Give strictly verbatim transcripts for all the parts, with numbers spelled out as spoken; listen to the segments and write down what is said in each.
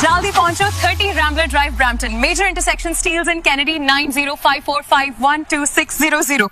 जल्दी पहुंचो thirty Rambler drive Brampton major intersection steels and Kennedy nine zero five four five one two six zero zero.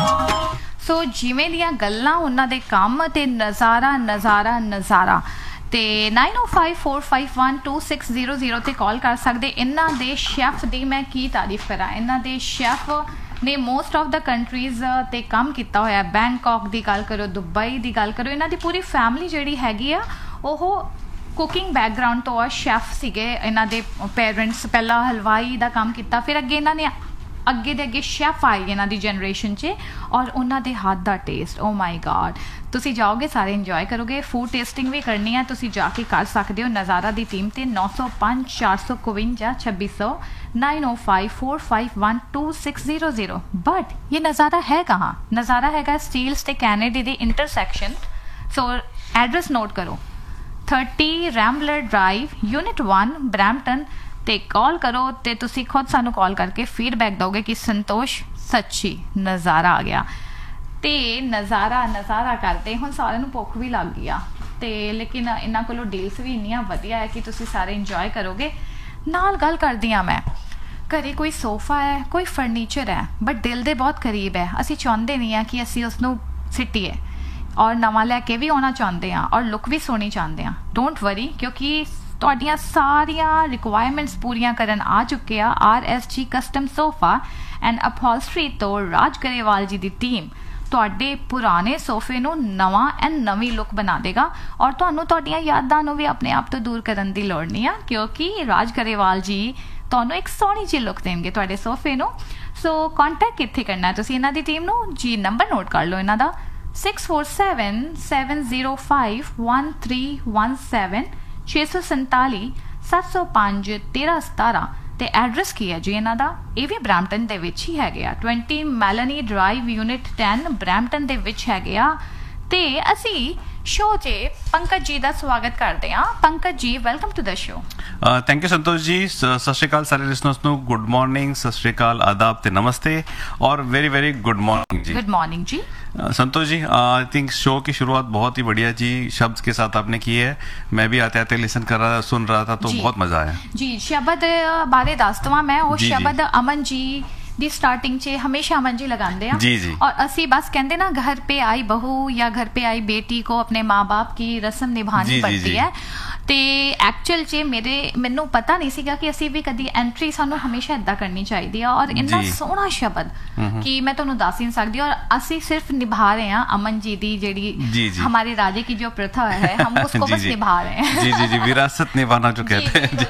सो जिवें दियां गल्लां उन्हां दे काम ते नज़ारा नज़ारा नज़ारा ते नाइन ओ five four five one two six zero zero ते कॉल कर सकते। इन्हां दे शैफ दी मैं की तारीफ करा, इन्हां दे शैफ ने मोस्ट ऑफ द कंट्रीज़ ते काम किया होया। बैंकॉक की गल करो, दुबई की गल करो, इन्हां दी पूरी फैमिली जिहड़ी हैगी आ ओह कुकिंग बैकग्राउंड तो आ। शैफ सीगे इन्हां दे पेरेंट्स, पहला हलवाई का काम किया, फिर अगे इन्हां ने अगे दे अगे शैफ आई इन्हां दी जनरेशन च और उन्हां दे हाथ दा टेस्ट, ओ माई गॉड। तुसी जाओगे सारे इंजॉय करोगे, फूड टेस्टिंग भी करनी है, तुसी जाके कर सकते हो। नज़ारा दी टीम ते नौ सौ पाँच चार सौ इक्यावन छब्बी सौ nine O five four five one two six zero zero. But ये नज़ारा है कहाँ? नज़ारा हैगा स्टील्स ते कैनेडी दी इंटरसेक्शन। सो एड्रैस नोट करो, thirty Rambler drive unit one Brampton ते कॉल करो ते तुसी खुद सानू कॉल करके फीडबैक दोगे कि संतोष सच्ची नज़ारा आ गया। ते नज़ारा नज़ारा करते हुण सारिਆਂ ਨੂੰ भुख भी लग गई आ ते लेकिन इन्हां कोलों डील्स भी इन्नियां वधिया है कि तुसी सारे इंजॉय करोगे। नाल गल करदी आ मैं, घरे कोई सोफा है, कोई फर्नीचर है बट दिल दे बहुत करीब है, असी चाहुंदे नहीं आ कि असी उसनूं सिट्टीए और नवां लैके भी आउणा चाहुंदे आ और लुक भी सोहनी चाहुंदे आ। डोंट वरी, क्योंकि तुहाडियां सारियां रिक्वायरमेंट्स पूरियां करन आ चुके आ R S G custom sofa and upholstery तो राज गरेवाल जी दी टीम तुहाडे पुराने सोफे नूं नवां एंड नवीं लुक बना देगा और तुहानूं तुहाडियां यादां नूं भी अपने आप तो दूर करन दी लोड़ नहीं आ, क्योंकि राज गरेवाल जी तुहानूं एक सोहनी जी लुक देणगे तुहाडे सोफे नूं। सो कॉन्टैक्ट कित्थे करना है तुसीं इन्हां दी टीम नूं जी? नंबर नोट कर लो इन्हां दा six four seven seven zero five one three one seven छे सौ संताली सत्त सौ पाँच तेरह सतारह। ਤੇ ਐਡਰੈਸ ਕੀ ਹੈ ਜੀ ਇਹਨਾਂ ਦਾ? ਇਹ ਵੀ ਬਰੈਂਪਟਨ ਦੇ ਵਿੱਚ ਹੀ ਹੈਗੇ ਆ, twenty ਮੈਲਨੀ drive unit ten Brampton ਦੇ ਵਿੱਚ ਹੈਗੇ ਆ। ਤੇ ਅਸੀਂ ਸ਼ੋਅ 'ਚ ਪੰਕਜ ਜੀ ਦਾ ਸਵਾਗਤ ਕਰਦੇ ਹਾਂ। ਪੰਕਜ ਜੀ, welcome to the show. Thank you Santosh ji. ਸਤਿ ਸ਼੍ਰੀ ਅਕਾਲ ਸਾਰੇ ਲਿਸਨਰਸ ਨੂੰ, ਗੁੱਡ ਮਾਰਨਿੰਗ, ਸਤਿ ਸ਼੍ਰੀ ਅਕਾਲ, ਆਦਾਬ ਤੇ ਨਮਸਤੇ और very very good morning ji. Good morning ji. Santosh ji, I think show की शुरुआत बहुत ही बढ़िया जी शब्द के साथ आपने की है। मैं भी आते आते लिसन कर रहा सुन रहा था तो बहुत मजा आया जी। शब्द बारे दस दवा मैं, वो शब्द अमन जी दी स्टार्टिंग चे हमेशा अमन जी लगाते हैं जी जी। और असी बस कहते ना घर पे आई बहू या घर पे आई बेटी को अपने माँ बाप की रस्म निभानी पड़ती है। ਤੇ ਐਕਚੁਅਲ 'ਚ ਮੇਰੇ ਮੈਨੂੰ ਪਤਾ ਨਹੀਂ ਸੀਗਾ ਕਿ ਅਸੀਂ ਵੀ ਕਦੀ ਐਂਟਰੀ ਸਾਨੂੰ ਹਮੇਸ਼ਾ ਇੱਦਾਂ ਕਰਨੀ ਚਾਹੀਦੀ ਆ ਔਰ ਇੰਨਾ ਸੋਹਣਾ ਸ਼ਬਦ ਕਿ ਮੈਂ ਤੁਹਾਨੂੰ ਦੱਸ ਨਹੀਂ ਸਕਦੀ। और ਅਸੀਂ सिर्फ निभा रहे हैं अमन जी दी जेडी हमारे राजे की जो प्रथा है हम उसको बस निभा रहे हैं। जी जी जी, विरासत निभाना जो कहते हैं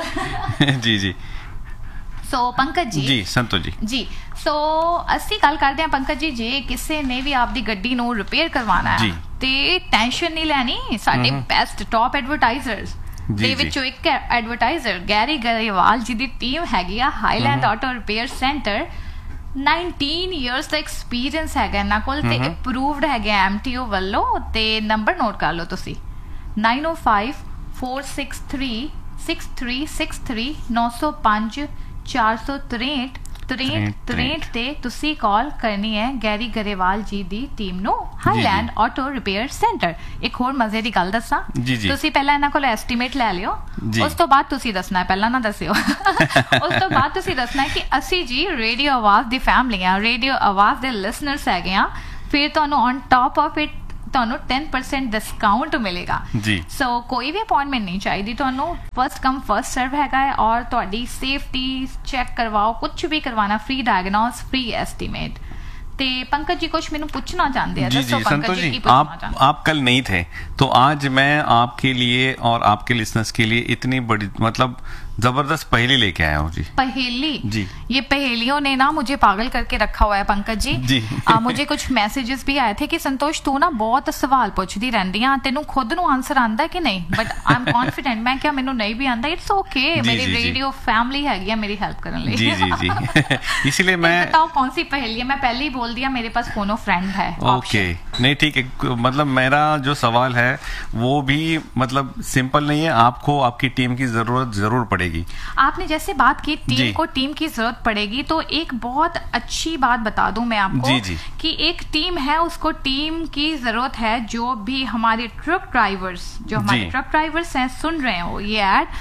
जी जी जी। सो पंकज जी जी संतोष जी जी सो ਅਸੀਂ ਗੱਲ ਕਰਦੇ ਹਾਂ ਪੰਕਜ ਜੀ, ਜੇ ਕਿਸੇ ਨੇ ਵੀ ਆਪਦੀ ਗੱਡੀ ਨੂੰ ਰਿਪੇਅਰ ਕਰਵਾਉਣਾ ਹੈ ਤੇ ਟੈਨਸ਼ਨ ਨਹੀਂ ਲੈਣੀ। ਸਾਡੇ ਬੈਸਟ ਟੌਪ ਐਡਵਰਟਾਈਜ਼ਰਸ ਦੇ ਵਿੱਚੋਂ ਇੱਕ ਐਡਵਰਟਾਈਜ਼ਰ ਗੈਰੀ ਗਰੇਵਾਲ ਜੀ ਦੀ ਟੀਮ ਹੈਗੀ ਆ Highland auto repair centre. Nineteen years ਦਾ ਐਕਸਪੀਰੀਅੰਸ ਹੈਗਾ ਇਹਨਾਂ ਕੋਲ ਤੇ ਅਪਰੂਵਡ ਹੈਗੇ ਐਮ ਟੀ ਓ ਵੱਲੋਂ। ਤੇ ਨੰਬਰ ਨੋਟ ਕਰ ਲਓ ਤੁਸੀਂ नाइन ओ five four six three six three six three नौ सौ पाँच चार सौ त्रेंठ त्रेंठ त्रेंठ ਤੇ ਤੁਸੀਂ ਕਾਲ ਕਰਨੀ ਹੈ ਗੈਰੀ ਗਰੇਵਾਲ ਜੀ ਦੀ ਟੀਮ ਨੂੰ, ਹਾਈਲੈਂਡ ਆਟੋ ਰਿਪੇਅਰ ਸੈਂਟਰ। ਇੱਕ ਹੋਰ ਮਜ਼ੇ ਦੀ ਗੱਲ ਦੱਸਾਂ, ਤੁਸੀਂ ਪਹਿਲਾਂ ਇਹਨਾਂ ਕੋਲ ਐਸਟੀਮੇਟ ਲੈ ਲਿਓ, ਉਸ ਤੋਂ ਬਾਅਦ ਤੁਸੀਂ ਦੱਸਣਾ ਹੈ, ਪਹਿਲਾਂ ਨਾ ਦੱਸਿਓ। ਉਸ ਤੋਂ ਬਾਅਦ ਤੁਸੀਂ ਦੱਸਣਾ ਹੈ ਕਿ ਅਸੀਂ ਜੀ ਰੇਡੀਓ ਆਵਾਜ਼ ਦੀ ਫੈਮਿਲੀ ਆ, ਰੇਡੀਓ ਆਵਾਜ਼ ਦੇ ਲਿਸਨਰਸ ਹੈਗੇ ਆ। ਫਿਰ ਤੁਹਾਨੂੰ ਔਨ ਟੌਪ ਆਫ ਇਟ ਤੁਹਾਨੂੰ टेन परसेंट डिस्काउंट मिलेगा जी। सो so, कोई भी अपॉइंटमेंट नहीं चाहिए, ਤੁਹਾਨੂੰ फर्स्ट कम फर्स्ट सर्व हैगा है और ਤੁਹਾਡੀ सेफ्टी चेक करवाओ, कुछ भी करवाना फ्री डायग्नोस फ्री एस्टीमेट। ते पंकज जी कुछ मैंने पूछना चाहते हैं। जी जी संतोष जी, आप आप कल नहीं थे तो आज मैं आपके लिए और आपके लिसनर्स के लिए इतनी बड़ी मतलब जबरदस्त पहेली लेके आया हूँ जी। पहेली जी, ये पहेलियों ने ना मुझे पागल करके रखा हुआ है पंकज जी जी। आ, मुझे कुछ मैसेजेस भी आए थे कि संतोष तू ना बहुत सवाल पूछती रहती है, तेनू खुद नू आंसर आंदा कि नहीं, बट आई एम कॉन्फिडेंट। मैं क्या मैनू नहीं भी आंदा, इट्स ओके, मेरी रेडियो फैमिली हैगी है मेरी हेल्प करने लिए। जी जी जी इसीलिए मैं बताओ कौन सी पहेली है? मैं पहले ही बोल दिया मेरे पास फोनो फ्रेंड है। ओके नहीं ठीक है, मतलब मेरा जो सवाल है वो भी मतलब सिंपल नहीं है, आपको आपकी टीम की जरूरत जरूर पड़ेगी। आपने जैसे बात की टीम को टीम की जरूरत पड़ेगी, तो एक बहुत अच्छी बात बता दूं मैं आपको जी जी। कि एक टीम है, उसको टीम की जरूरत है जो भी हमारे ट्रक ड्राइवर्स जो हमारे ट्रक ड्राइवर्स हैं सुन रहे हो ये ऐड,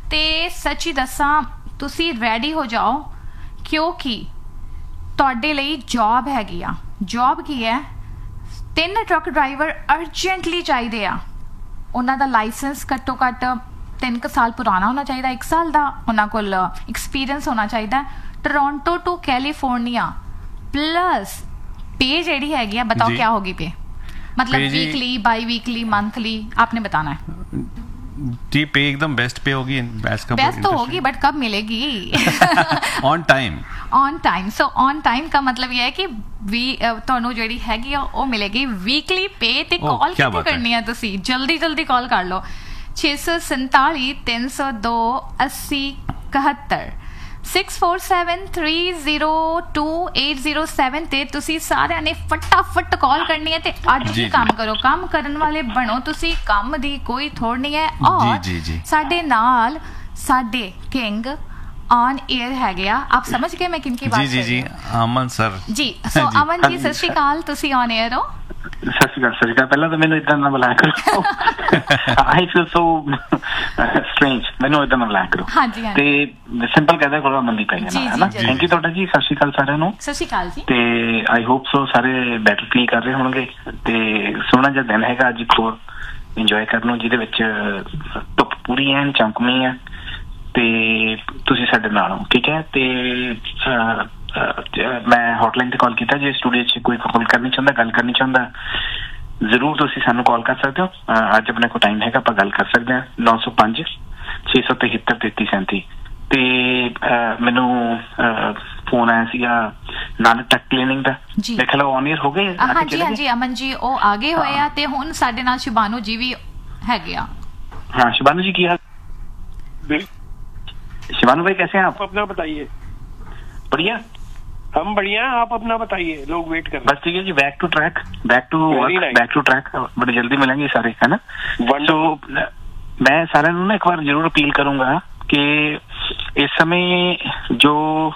ਤੇ ਸੱਚੀ ਦੱਸਾਂ ਤੁਸੀਂ ਰੈਡੀ ਹੋ ਜਾਓ ਕਿਉਂਕਿ ਤੁਹਾਡੇ ਲਈ ਜੌਬ ਹੈਗੀ ਆ। ਜੌਬ ਕੀ ਹੈ? ਤਿੰਨ ਟਰੱਕ ਡਰਾਈਵਰ ਅਰਜੈਂਟਲੀ ਚਾਹੀਦੇ ਆ। ਉਹਨਾਂ ਦਾ ਲਾਇਸੈਂਸ ਘੱਟੋ ਘੱਟ ਤਿੰਨ ਕੁ ਸਾਲ ਪੁਰਾਣਾ ਹੋਣਾ ਚਾਹੀਦਾ, ਇੱਕ ਸਾਲ ਦਾ ਉਹਨਾਂ ਕੋਲ ਐਕਸਪੀਰੀਅੰਸ ਹੋਣਾ ਚਾਹੀਦਾ। ਟੋਰਾਂਟੋ ਟੂ ਕੈਲੀਫੋਰਨੀਆ प्लस पे ਜਿਹੜੀ ਹੈਗੀ ਆ बताओ क्या होगी पे? मतलब वीकली, बाई वीकली, मंथली, आपने बताना है। जी पे एकदम बेस्ट पे होगी। बेस्ट बेस्ट तो होगी बट कब मिलेगी? On time. On time. So on time का मतलब ये है कि ਵੀ ਤੁਹਾਨੂੰ ਜਿਹੜੀ ਹੈਗੀ ਆ ਉਹ ਮਿਲੇਗੀ ਵੀਕਲੀ पे ਤੇ ਕਾਲ ਕਿੱਥੇ ਕਰਨੀ ਹੈ ਤੁਸੀਂ? ਜਲਦੀ ਜਲਦੀ ਕਾਲ ਕਰ ਲਓ ਛੇ ਸੌ ਸੰਤਾਲੀ ਤਿੰਨ ਸੌ ਦੋ अस्सी इकहत्तर six four seven three zero to eight zero seven ਤੇ ਤੁਸੀਂ ਸਾਰਿਆਂ ਨੇ ਫਟਾਫਟ ਕਾਲ ਕਰਨੀ ਹੈ ਤੇ ਅੱਜ ਹੀ ਕੰਮ ਕਰੋ। ਕੰਮ ਕਰਨ ਵਾਲੇ ਬਣੋ ਤੁਸੀਂ, ਕੰਮ ਦੀ ਕੋਈ ਥੋੜ ਨਹੀਂ ਹੈ। ਔਰ ਸਾਡੇ ਨਾਲ ਸਾਡੇ ਕਿੰਗ ऑन एयर है गया। आप समझ गए मैं किनकी बात कर रही हूं? जी जी अमन सर जी। सो अमन जी सत श्री अकाल, तुसी ऑन एयर हो। सत श्री अकाल। सत श्री अकाल। पहला तो मैंने इतना ना बुलाया करो। I feel so strange. मैंने इतना ना बुलाया करो। हां जी हां। ते सिंपल कहदा करो अमन दी पई है ना। थैंक यू ਤੁਹਾਡਾ ਜੀ। ਸਤ श्री अकाल ਸਾਰਿਆਂ ਨੂੰ। ਸਤ श्री अकाल जी। ਤੇ आई होप सो ਸਾਰੇ ਬੈਟਰ ਫੀਲ ਕਰ ਰਹੇ ਹੋਣਗੇ ਤੇ ਸੋਹਣਾ ਜਿਹਾ ਦਿਨ ਹੈਗਾ ਅੱਜ ਇੱਕ ਹੋਰ ਇੰਜੋਏ ਕਰਨ ਨੂੰ ਜਿਹਦੇ ਵਿੱਚ ਧੁੱਪ ਪੂਰੀ ਐਨ ਚਮਕਮੀ ਹੈ ਤੇ ਤੁਸੀਂ ਸਾਡੇ ਨਾਲ ਹੋ। ਠੀਕ ਹੈ ਤੇ ਮੈਂ ਹੌਟਲਾਈਨ ਤੇ ਕਾਲ ਕੀਤਾ। ਜੇ ਸਟੂਡੀਓ 'ਚ ਕੋਈ ਕਾਲ ਕਰਨੀ ਚਾਹੁੰਦਾ, ਗੱਲ ਕਰਨੀ ਚਾਹੁੰਦਾ, ਜ਼ਰੂਰ ਤੁਸੀਂ ਸਾਨੂੰ ਕਾਲ ਕਰ ਸਕਦੇ ਹੋ। ਅੱਜ ਆਪਣੇ ਕੋਲ ਟਾਈਮ ਹੈਗਾ, ਆਪਾਂ ਗੱਲ ਕਰ ਸਕਦੇ ਹਾਂ। ਨੌ ਸੌ ਪੰਜ ਛੇ ਸੌ ਤਿਹੱਤਰ ਤੇਤੀ ਸੈਂਤੀ ਤੇ ਮੈਨੂੰ ਫੋਨ ਆਇਆ ਸੀਗਾ ਨਾਨਕ ਟੈਕ ਕਲੀਨਿੰਗ ਦਾ। ਦੇਖ ਲਓ ਔਨ ਏਅਰ ਹੋ ਗਏ। ਹਾਂਜੀ ਹਾਂਜੀ ਅਮਨ ਜੀ ਉਹ ਆ ਗਏ ਹੋਏ ਆ ਤੇ ਹੁਣ ਸਾਡੇ ਨਾਲ ਸ਼ਿਬਾਨੂ ਜੀ ਵੀ ਹੈਗੇ ਆ। ਹਾਂ ਸ਼ਿਬਾਨੂ ਜੀ ਕੀ ਹਾਲ? शिवानू भाई कैसे हैं आप? अपना बताइए। बढ़िया। हम बढ़िया, आप अपना बताइए। लोग वेट कर। बस ठीक है जी। Back to track, back to work, back to track. बड़ी जल्दी मिलेंगे सारे, है ना? तो मैं सारे ਨੂੰ ਨਾ ਇੱਕ ਵਾਰ ਜ਼ਰੂਰ ਅਪੀਲ ਕਰੂੰਗਾ ਕਿ ਇਸ ਸਮੇਂ ਜੋ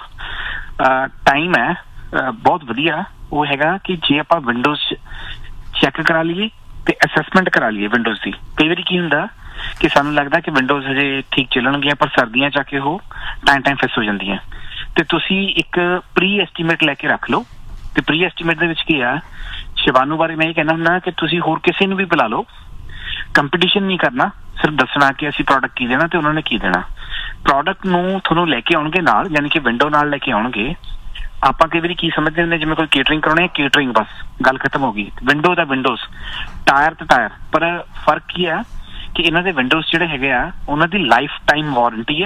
ਟਾਈਮ ਹੈ ਬਹੁਤ ਵਧੀਆ ਉਹ ਹੈਗਾ ਕਿ ਜੇ ਆਪਾਂ ਵਿੰਡੋਜ਼ ਚੈੱਕ ਕਰਾ ਲਈਏ ਤੇ ਅਸੈਸਮੈਂਟ ਕਰਾ ਲਈਏ ਵਿੰਡੋਜ਼ ਦੀ। ਕਈ ਵਾਰੀ ਕੀ ਹੁੰਦਾ ਕਿ ਸਾਨੂੰ ਲੱਗਦਾ ਕਿ ਵਿੰਡੋਜ਼ ਹਜੇ ਠੀਕ ਚੱਲਣਗੀਆਂ ਪਰ ਸਰਦੀਆਂ ਚ ਆ ਕੇ ਉਹ ਟਾਈਮ ਟਾਈਮ ਫਿਸ ਹੋ ਜਾਂਦੀਆਂ ਤੇ ਤੁਸੀਂ ਇੱਕ ਪ੍ਰੀ ਐਸਟੀਮੇਟ ਲੈ ਕੇ ਰੱਖ ਲਓ। ਤੇ ਪ੍ਰੀ ਐਸਟੀਮੇਟ ਦੇ ਵਿੱਚ ਕੀ ਆ, ਸ਼ਿਵਾਨੂ ਬਾਰੇ ਮੈਂ ਇਹ ਕਹਿਣਾ ਹੁੰਦਾ ਕਿ ਤੁਸੀਂ ਹੋਰ ਕਿਸੇ ਨੂੰ ਵੀ ਬੁਲਾ ਲਓ, ਕੰਪੀਟੀਸ਼ਨ ਨਹੀਂ ਕਰਨਾ, ਸਿਰਫ ਦੱਸਣਾ ਕਿ ਅਸੀਂ ਪ੍ਰੋਡਕਟ ਕੀ ਦੇਣਾ ਤੇ ਉਹਨਾਂ ਨੇ ਕੀ ਦੇਣਾ। ਪ੍ਰੋਡਕਟ ਨੂੰ ਤੁਹਾਨੂੰ ਲੈ ਕੇ ਆਉਣਗੇ ਨਾਲ, ਯਾਨੀ ਕਿ ਵਿੰਡੋ ਨਾਲ ਲੈ ਕੇ ਆਉਣਗੇ। ਆਪਾਂ ਕਈ ਵਾਰੀ ਕੀ ਸਮਝਦੇ ਹੁੰਦੇ ਜਿਵੇਂ ਕੋਈ ਕੇਟਰਿੰਗ ਕਰਾਉਣੀ ਹੈ, ਕੇਟਰਿੰਗ ਬਸ ਗੱਲ ਖਤਮ ਹੋ ਗਈ। ਵਿੰਡੋ ਦਾ ਵਿੰਡੋਜ਼, ਟਾਇਰ ਤੇ ਟਾਇਰ। ਪਰ ਫਰਕ ਕੀ ਆ ਕਿ ਇਹਨਾਂ ਦੇ ਵਿੰਡੋਜ਼ ਜਿਹੜੇ ਹੈਗੇ ਆ ਉਹਨਾਂ ਦੀ ਲਾਈਫ ਟਾਈਮ ਵਾਰੰਟੀ ਹੈ,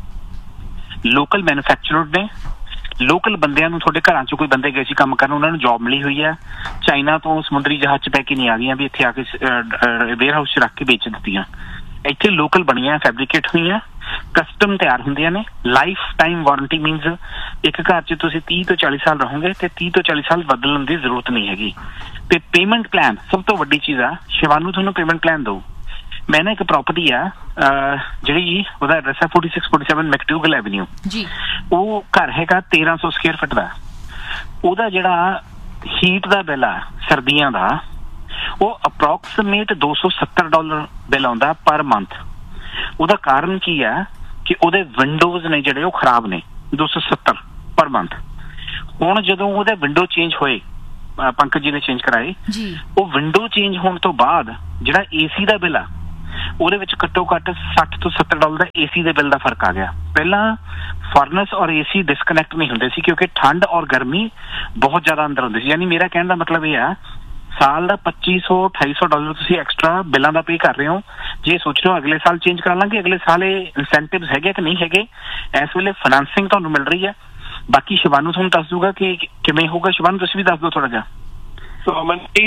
ਲੋਕਲ ਮੈਨੂਫੈਕਚਰਡ ਨੇ, ਲੋਕਲ ਬੰਦਿਆਂ ਨੂੰ, ਤੁਹਾਡੇ ਘਰਾਂ ਚੋਂ ਕੋਈ ਬੰਦੇ ਗਏ ਸੀ ਕੰਮ ਕਰਨ, ਉਹਨਾਂ ਨੂੰ ਜੌਬ ਮਿਲੀ ਹੋਈ ਹੈ। ਚਾਈਨਾ ਤੋਂ ਸਮੁੰਦਰੀ ਜਹਾਜ਼ ਚ ਪੈ ਕੇ ਨਹੀਂ ਆ ਗਈਆਂ ਵੀ ਇੱਥੇ ਆ ਕੇ ਵੇਅਰ ਹਾਊਸ ਚ ਰੱਖ ਕੇ ਵੇਚ ਦਿੱਤੀਆਂ। ਇੱਥੇ ਲੋਕਲ ਬਣੀਆਂ, ਫੈਬਰੀਕੇਟ ਹੋਈਆਂ, ਕਸਟਮ ਤਿਆਰ ਹੁੰਦੀਆਂ ਨੇ। ਲਾਈਫ ਟਾਈਮ ਵਾਰੰਟੀ ਮੀਨਸ ਇੱਕ ਘਰ ਚ ਤੁਸੀਂ ਤੀਹ ਤੋਂ ਚਾਲੀ ਸਾਲ ਰਹੋਗੇ ਤੇ ਤੀਹ ਤੋਂ ਚਾਲੀ ਸਾਲ ਬਦਲਣ ਦੀ ਜ਼ਰੂਰਤ ਨਹੀਂ ਹੈਗੀ। ਤੇ ਪੇਮੈਂਟ ਪਲਾਨ ਸਭ ਤੋਂ ਵੱਡੀ ਚੀਜ਼ ਆ। ਸ਼ਿਵਾਨੂ ਤੁਹਾਨੂੰ ਪੇਮੈਂਟ ਪਲਾਨ ਦਊ। ਮੈਂ ਨਾ ਇੱਕ ਪ੍ਰਾਪਰਟੀ ਆ ਜਿਹੜੀ ਉਹਦਾ ਐਡਰੈਸ ਹੈ forty six forty seven ਮੈਕਡੂਗਲ avenue ਜੀ। ਉਹ ਘਰ ਹੈਗਾ ਤੇਰਾਂ ਸੌ ਸਕੁਅਰ ਫੁੱਟ ਦਾ। ਉਹਦਾ ਜਿਹੜਾ ਹੀਟ ਦਾ ਬਿੱਲ ਆ ਸਰਦੀਆਂ ਦਾ ਉਹ ਅਪਰੋਕਸੀਮੇਟ ਦੋ ਸੌ ਸੱਤਰ ਡਾਲਰ ਬਿੱਲ ਆਉਂਦਾ ਪਰ ਮੰਥ। ਉਹਦਾ ਕਾਰਨ ਕੀ ਆ ਕਿ ਉਹਦੇ ਵਿੰਡੋਜ਼ ਨੇ ਜਿਹੜੇ ਉਹ ਖਰਾਬ ਨੇ। ਦੋ ਸੌ ਸੱਤਰ ਪਰ ਮੰਥ। ਹੁਣ ਜਦੋਂ ਉਹਦੇ ਵਿੰਡੋ ਚੇਂਜ ਹੋਏ, ਪੰਕਜ ਜੀ ਨੇ ਚੇਂਜ ਕਰਾਏ, ਉਹ ਵਿੰਡੋ ਚੇਂਜ ਹੋਣ ਤੋਂ ਬਾਅਦ ਜਿਹੜਾ ਏਸੀ ਦਾ ਬਿੱਲ ਆ ਉਹਦੇ ਵਿੱਚ ਘੱਟੋ ਘੱਟ ਸੱਠ ਤੋਂ ਸੱਤਰ ਡਾਲਰ ਦਾ ਏਸੀ ਦੇ ਬਿੱਲ ਦਾ ਫਰਕ ਆ ਗਿਆ। ਪਹਿਲਾਂ ਫਰਨਸ ਔਰ ਏਸੀ ਡਿਸਕਨੈਕਟ ਨਹੀਂ ਹੁੰਦੇ ਸੀ ਕਿਉਂਕਿ ਠੰਡ ਔਰ ਗਰਮੀ ਬਹੁਤ ਜ਼ਿਆਦਾ ਅੰਦਰ ਹੁੰਦੀ ਸੀ। ਯਾਨੀ ਮੇਰਾ ਕਹਿਣ ਦਾ ਮਤਲਬ ਇਹ ਆ ਸਾਲ ਦਾ ਪੱਚੀ ਸੌ ਅਠਾਈ ਸੌ ਡਾਲਰ ਤੁਸੀਂ ਐਕਸਟਰਾ ਬਿੱਲਾਂ ਦਾ ਪੇ ਕਰ ਰਹੇ ਹੋ। ਜੇ ਸੋਚ ਰਹੇ ਹੋ ਅਗਲੇ ਸਾਲ ਚੇਂਜ ਕਰਾ ਲਾਂਗੇ, ਅਗਲੇ ਸਾਲ ਇਹ ਇਨਸੈਂਟਿਵ ਹੈਗੇ ਕਿ ਨਹੀਂ ਹੈਗੇ। ਇਸ ਵੇਲੇ ਫਾਈਨੈਂਸਿੰਗ ਤੁਹਾਨੂੰ ਮਿਲ ਰਹੀ ਹੈ। ਬਾਕੀ ਸ਼ਿਵਾਨੂ ਤੁਹਾਨੂੰ ਦੱਸ ਦੂਗਾ ਕਿ ਕਿਵੇਂ ਹੋਊਗਾ। ਸ਼ਿਵਾਨੂ ਤੁਸੀਂ ਵੀ ਦੱਸ ਦਿਓ थोड़ा ਜਿਹਾ। तो अमन जी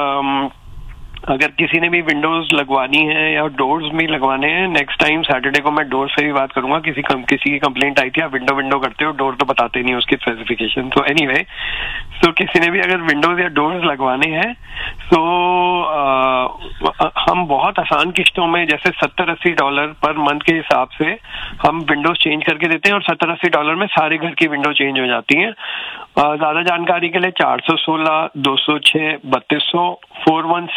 अगर किसी ने भी विंडोज लगवानी है या डोर्स भी लगवाने हैं, नेक्स्ट टाइम सैटरडे को मैं डोर से भी बात करूंगा। किसी कम, किसी की कंप्लेंट आई थी आप विंडो विंडो करते हो, डोर तो बताते नहीं उसकी स्पेसिफिकेशन। तो एनीवे सो किसी ने भी अगर विंडोज या डोर्स लगवाने हैं तो आ, हम बहुत आसान किस्तों में जैसे सत्तर अस्सी डॉलर पर मंथ के हिसाब से हम विंडोज चेंज करके देते हैं और सत्तर अस्सी डॉलर में सारे घर की विंडो चेंज हो जाती हैं। ज्यादा जानकारी के लिए चार सौ सोलह दो सौ छह बत्तीस सौ four one six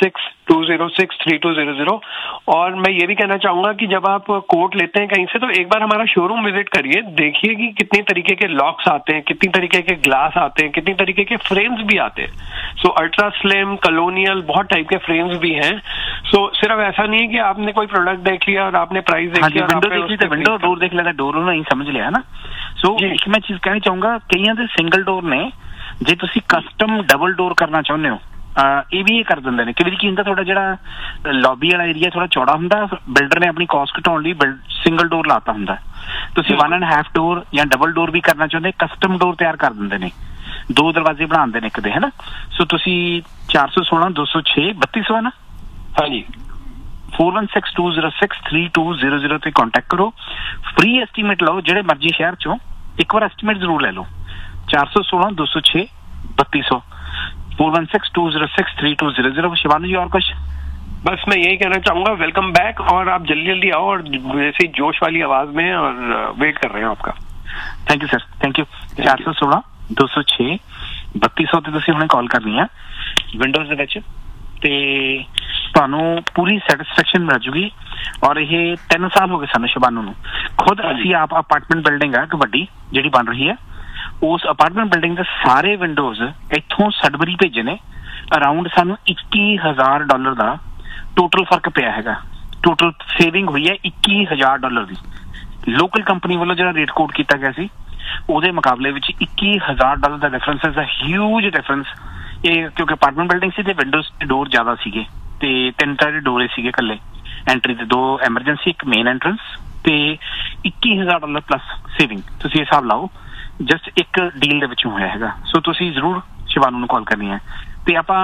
to zero six three to zero zero. और मैं ये भी कहना चाहूंगा कि जब आप कोट लेते हैं कहीं से तो एक बार हमारा शोरूम विजिट करिए, देखिए कि कितनी तरीके के लॉक्स आते हैं, कितनी तरीके के ग्लास आते हैं, कितनी तरीके के फ्रेम्स भी आते हैं। सो अल्ट्रा स्लिम, कॉलोनियल, बहुत टाइप के फ्रेम्स भी हैं। सो सिर्फ ऐसा नहीं है कि आपने कोई प्रोडक्ट देख लिया और आपने प्राइस देख लिया, विंडो देख ली तो विंडो, डोर देख लिया डोर नहीं समझ लिया है ना। सो एक मैं चीज कहना चाहूंगा, कईयां ਦੇ ਸਿੰਗਲ ਡੋਰ ਨੇ, ਜੇ ਤੁਸੀਂ ਕਸਟਮ ਡਬਲ ਡੋਰ ਕਰਨਾ ਚਾਹੁੰਦੇ ਹੋ ਇਹ ਵੀ ਇਹ ਕਰ ਦਿੰਦੇ ਨੇ। ਕਈ ਵਾਰੀ ਕੀ ਹੁੰਦਾ, ਤੁਹਾਡਾ ਜਿਹੜਾ ਲੌਬੀ ਵਾਲਾ ਏਰੀਆ ਥੋੜਾ ਚੌੜਾ ਹੁੰਦਾ, ਬਿਲਡਰ ਨੇ ਆਪਣੀ ਕਾਸਟ ਘਟਾਉਣ ਲਈ ਸਿੰਗਲ ਡੋਰ ਲਾਤਾ ਹੁੰਦਾ, ਤੁਸੀਂ ਵਨ ਐਂਡ ਹਾਫ ਡੋਰ ਜਾਂ ਡਬਲ ਡੋਰ ਵੀ ਕਰਨਾ ਚਾਹੁੰਦੇ, ਕਸਟਮ ਡੋਰ ਤਿਆਰ ਕਰ ਦਿੰਦੇ ਨੇ, ਦੋ ਦਰਵਾਜ਼ੇ ਬਣਾਉਂਦੇ ਨੇ ਇੱਕ ਦੇ, ਹੈ ਨਾ। ਸੋ ਤੁਸੀਂ ਚਾਰ ਸੌ ਸੋਲਾਂ ਦੋ ਸੌ ਛੇ ਬੱਤੀ ਸੌ ਹੈ ਨਾ, ਹਾਂਜੀ four one six to zero six three to zero zero ਤੇ ਕੰਟੈਕਟ ਕਰੋ। ਫ੍ਰੀ ਐਸਟੀਮੇਟ ਲਓ ਜਿਹੜੇ ਮਰਜ਼ੀ ਸ਼ਹਿਰ ਚੋਂ, ਇੱਕ ਵਾਰ ਐਸਟੀਮੇਟ ਜ਼ਰੂਰ ਲੈ ਲਓ। ਚਾਰ ਸੌ ਸੋਲਾਂ ਦੋ ਸੌ ਛੇ ਬੱਤੀ सौ four one six to zero six three to zero zero. शिवानू जी और कुछ? बस मैं यही कहना चाहूंगा, वेलकम बैक, और आप जल्दी जल्दी आओ और वैसे जोश वाली आवाज में, और वेट कर रहे हैं आपका। Thank you sir, thank you. चार सौ सोलह दो सौ छे ਬੱਤੀ सौ ਤੇ ਤੁਸੀਂ ਹੁਣੇ ਕਾਲ ਕਰਨੀ ਆ ਵਿੰਡੋਜ਼ ਦੇ ਵਿੱਚ, ਤੇ ਤੁਹਾਨੂੰ ਪੂਰੀ ਸੈਟਿਸਫੈਕਸ਼ਨ ਮਿਲ ਜੂਗੀ। ਔਰ ਇਹ ਤਿੰਨ ਸਾਲ ਹੋ ਗਏ ਸਾਨੂੰ ਸ਼ਿਵਾਨੂ ਨੂੰ, ਖੁਦ ਅਸੀਂ ਆਪ ਅਪਾਰਟਮੈਂਟ ਬਿਲਡਿੰਗ ਆ ਇੱਕ ਵੱਡੀ ਜਿਹੜੀ ਬਣ ਰਹੀ ਹੈ, ਉਸ ਅਪਾਰਟਮੈਂਟ ਬਿਲਡਿੰਗ ਦੇ ਸਾਰੇ ਵਿੰਡੋਜ਼ ਇੱਥੋਂ ਸਡਬਰੀ ਭੇਜੇ ਨੇ। ਅਰਾਊਂਡ ਸਾਨੂੰ ਇੱਕੀ ਹਜ਼ਾਰ ਡਾਲਰ ਦਾ ਟੋਟਲ ਫਰਕ ਪਿਆ ਹੈਗਾ, ਟੋਟਲ ਸੇਵਿੰਗ ਹੋਈ ਹੈ ਇੱਕੀ ਹਜ਼ਾਰ ਡਾਲਰ ਦੀ। ਲੋਕਲ ਕੰਪਨੀ ਵੱਲੋਂ ਜਿਹੜਾ ਰੇਟ ਕੋਡ ਕੀਤਾ ਗਿਆ ਸੀ ਉਹਦੇ ਮੁਕਾਬਲੇ ਵਿੱਚ ਇੱਕੀ ਹਜ਼ਾਰ dollar the difference is a huge difference. ਇਹ ਕਿਉਂਕਿ ਅਪਾਰਟਮੈਂਟ ਬਿਲਡਿੰਗ ਸੀ ਤੇ ਵਿੰਡੋਜ਼ ਤੇ ਡੋਰ ਜ਼ਿਆਦਾ ਸੀਗੇ, ਤੇ ਤਿੰਨ ਤਰ੍ਹਾਂ ਦੇ ਡੋਰੇ ਸੀਗੇ ਇਕੱਲੇ, ਐਂਟਰੀ ਤੇ ਦੋ ਐਮਰਜੈਂਸੀ ਇੱਕ ਮੇਨ ਐਂਟਰੈਂਸ, ਤੇ ਇੱਕੀ ਹਜ਼ਾਰ ਡਾਲਰ ਪਲੱਸ ਸੇਵਿੰਗ। ਤੁਸੀਂ ਹਿਸਾਬ ਲਾਓ, ਜਸਟ ਇੱਕ ਡੀਲ ਦੇ ਵਿੱਚੋਂ ਹੋਇਆ ਹੈਗਾ। ਸੋ ਤੁਸੀਂ ਜ਼ਰੂਰ ਸ਼ਿਵਾਨੂ ਨੂੰ ਕਾਲ ਕਰਨੀ ਹੈ, ਤੇ ਆਪਾਂ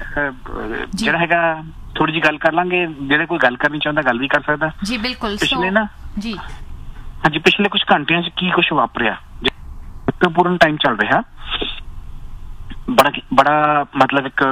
ਜਿਹੜਾ ਹੈਗਾ ਥੋੜੀ ਜਿਹੀ ਗੱਲ ਕਰ ਲਾਂਗੇ। ਜਿਹੜੇ ਕੋਈ ਗੱਲ ਕਰਨੀ ਚਾਹੁੰਦਾ ਗੱਲ ਵੀ ਕਰ ਸਕਦਾ ਜੀ। ਬਿਲਕੁਲ। ਪਿਛਲੇ ਨਾ ਜੀ ਹਾਂਜੀ ਪਿਛਲੇ ਕੁਝ ਘੰਟਿਆਂ 'ਚ ਕੀ ਕੁਛ ਵਾਪਰਿਆ, ਮਹੱਤਵਪੂਰਨ ਟਾਈਮ ਚੱਲ ਰਿਹਾ, ਬੜਾ ਬੜਾ ਮਤਲਬ ਇੱਕ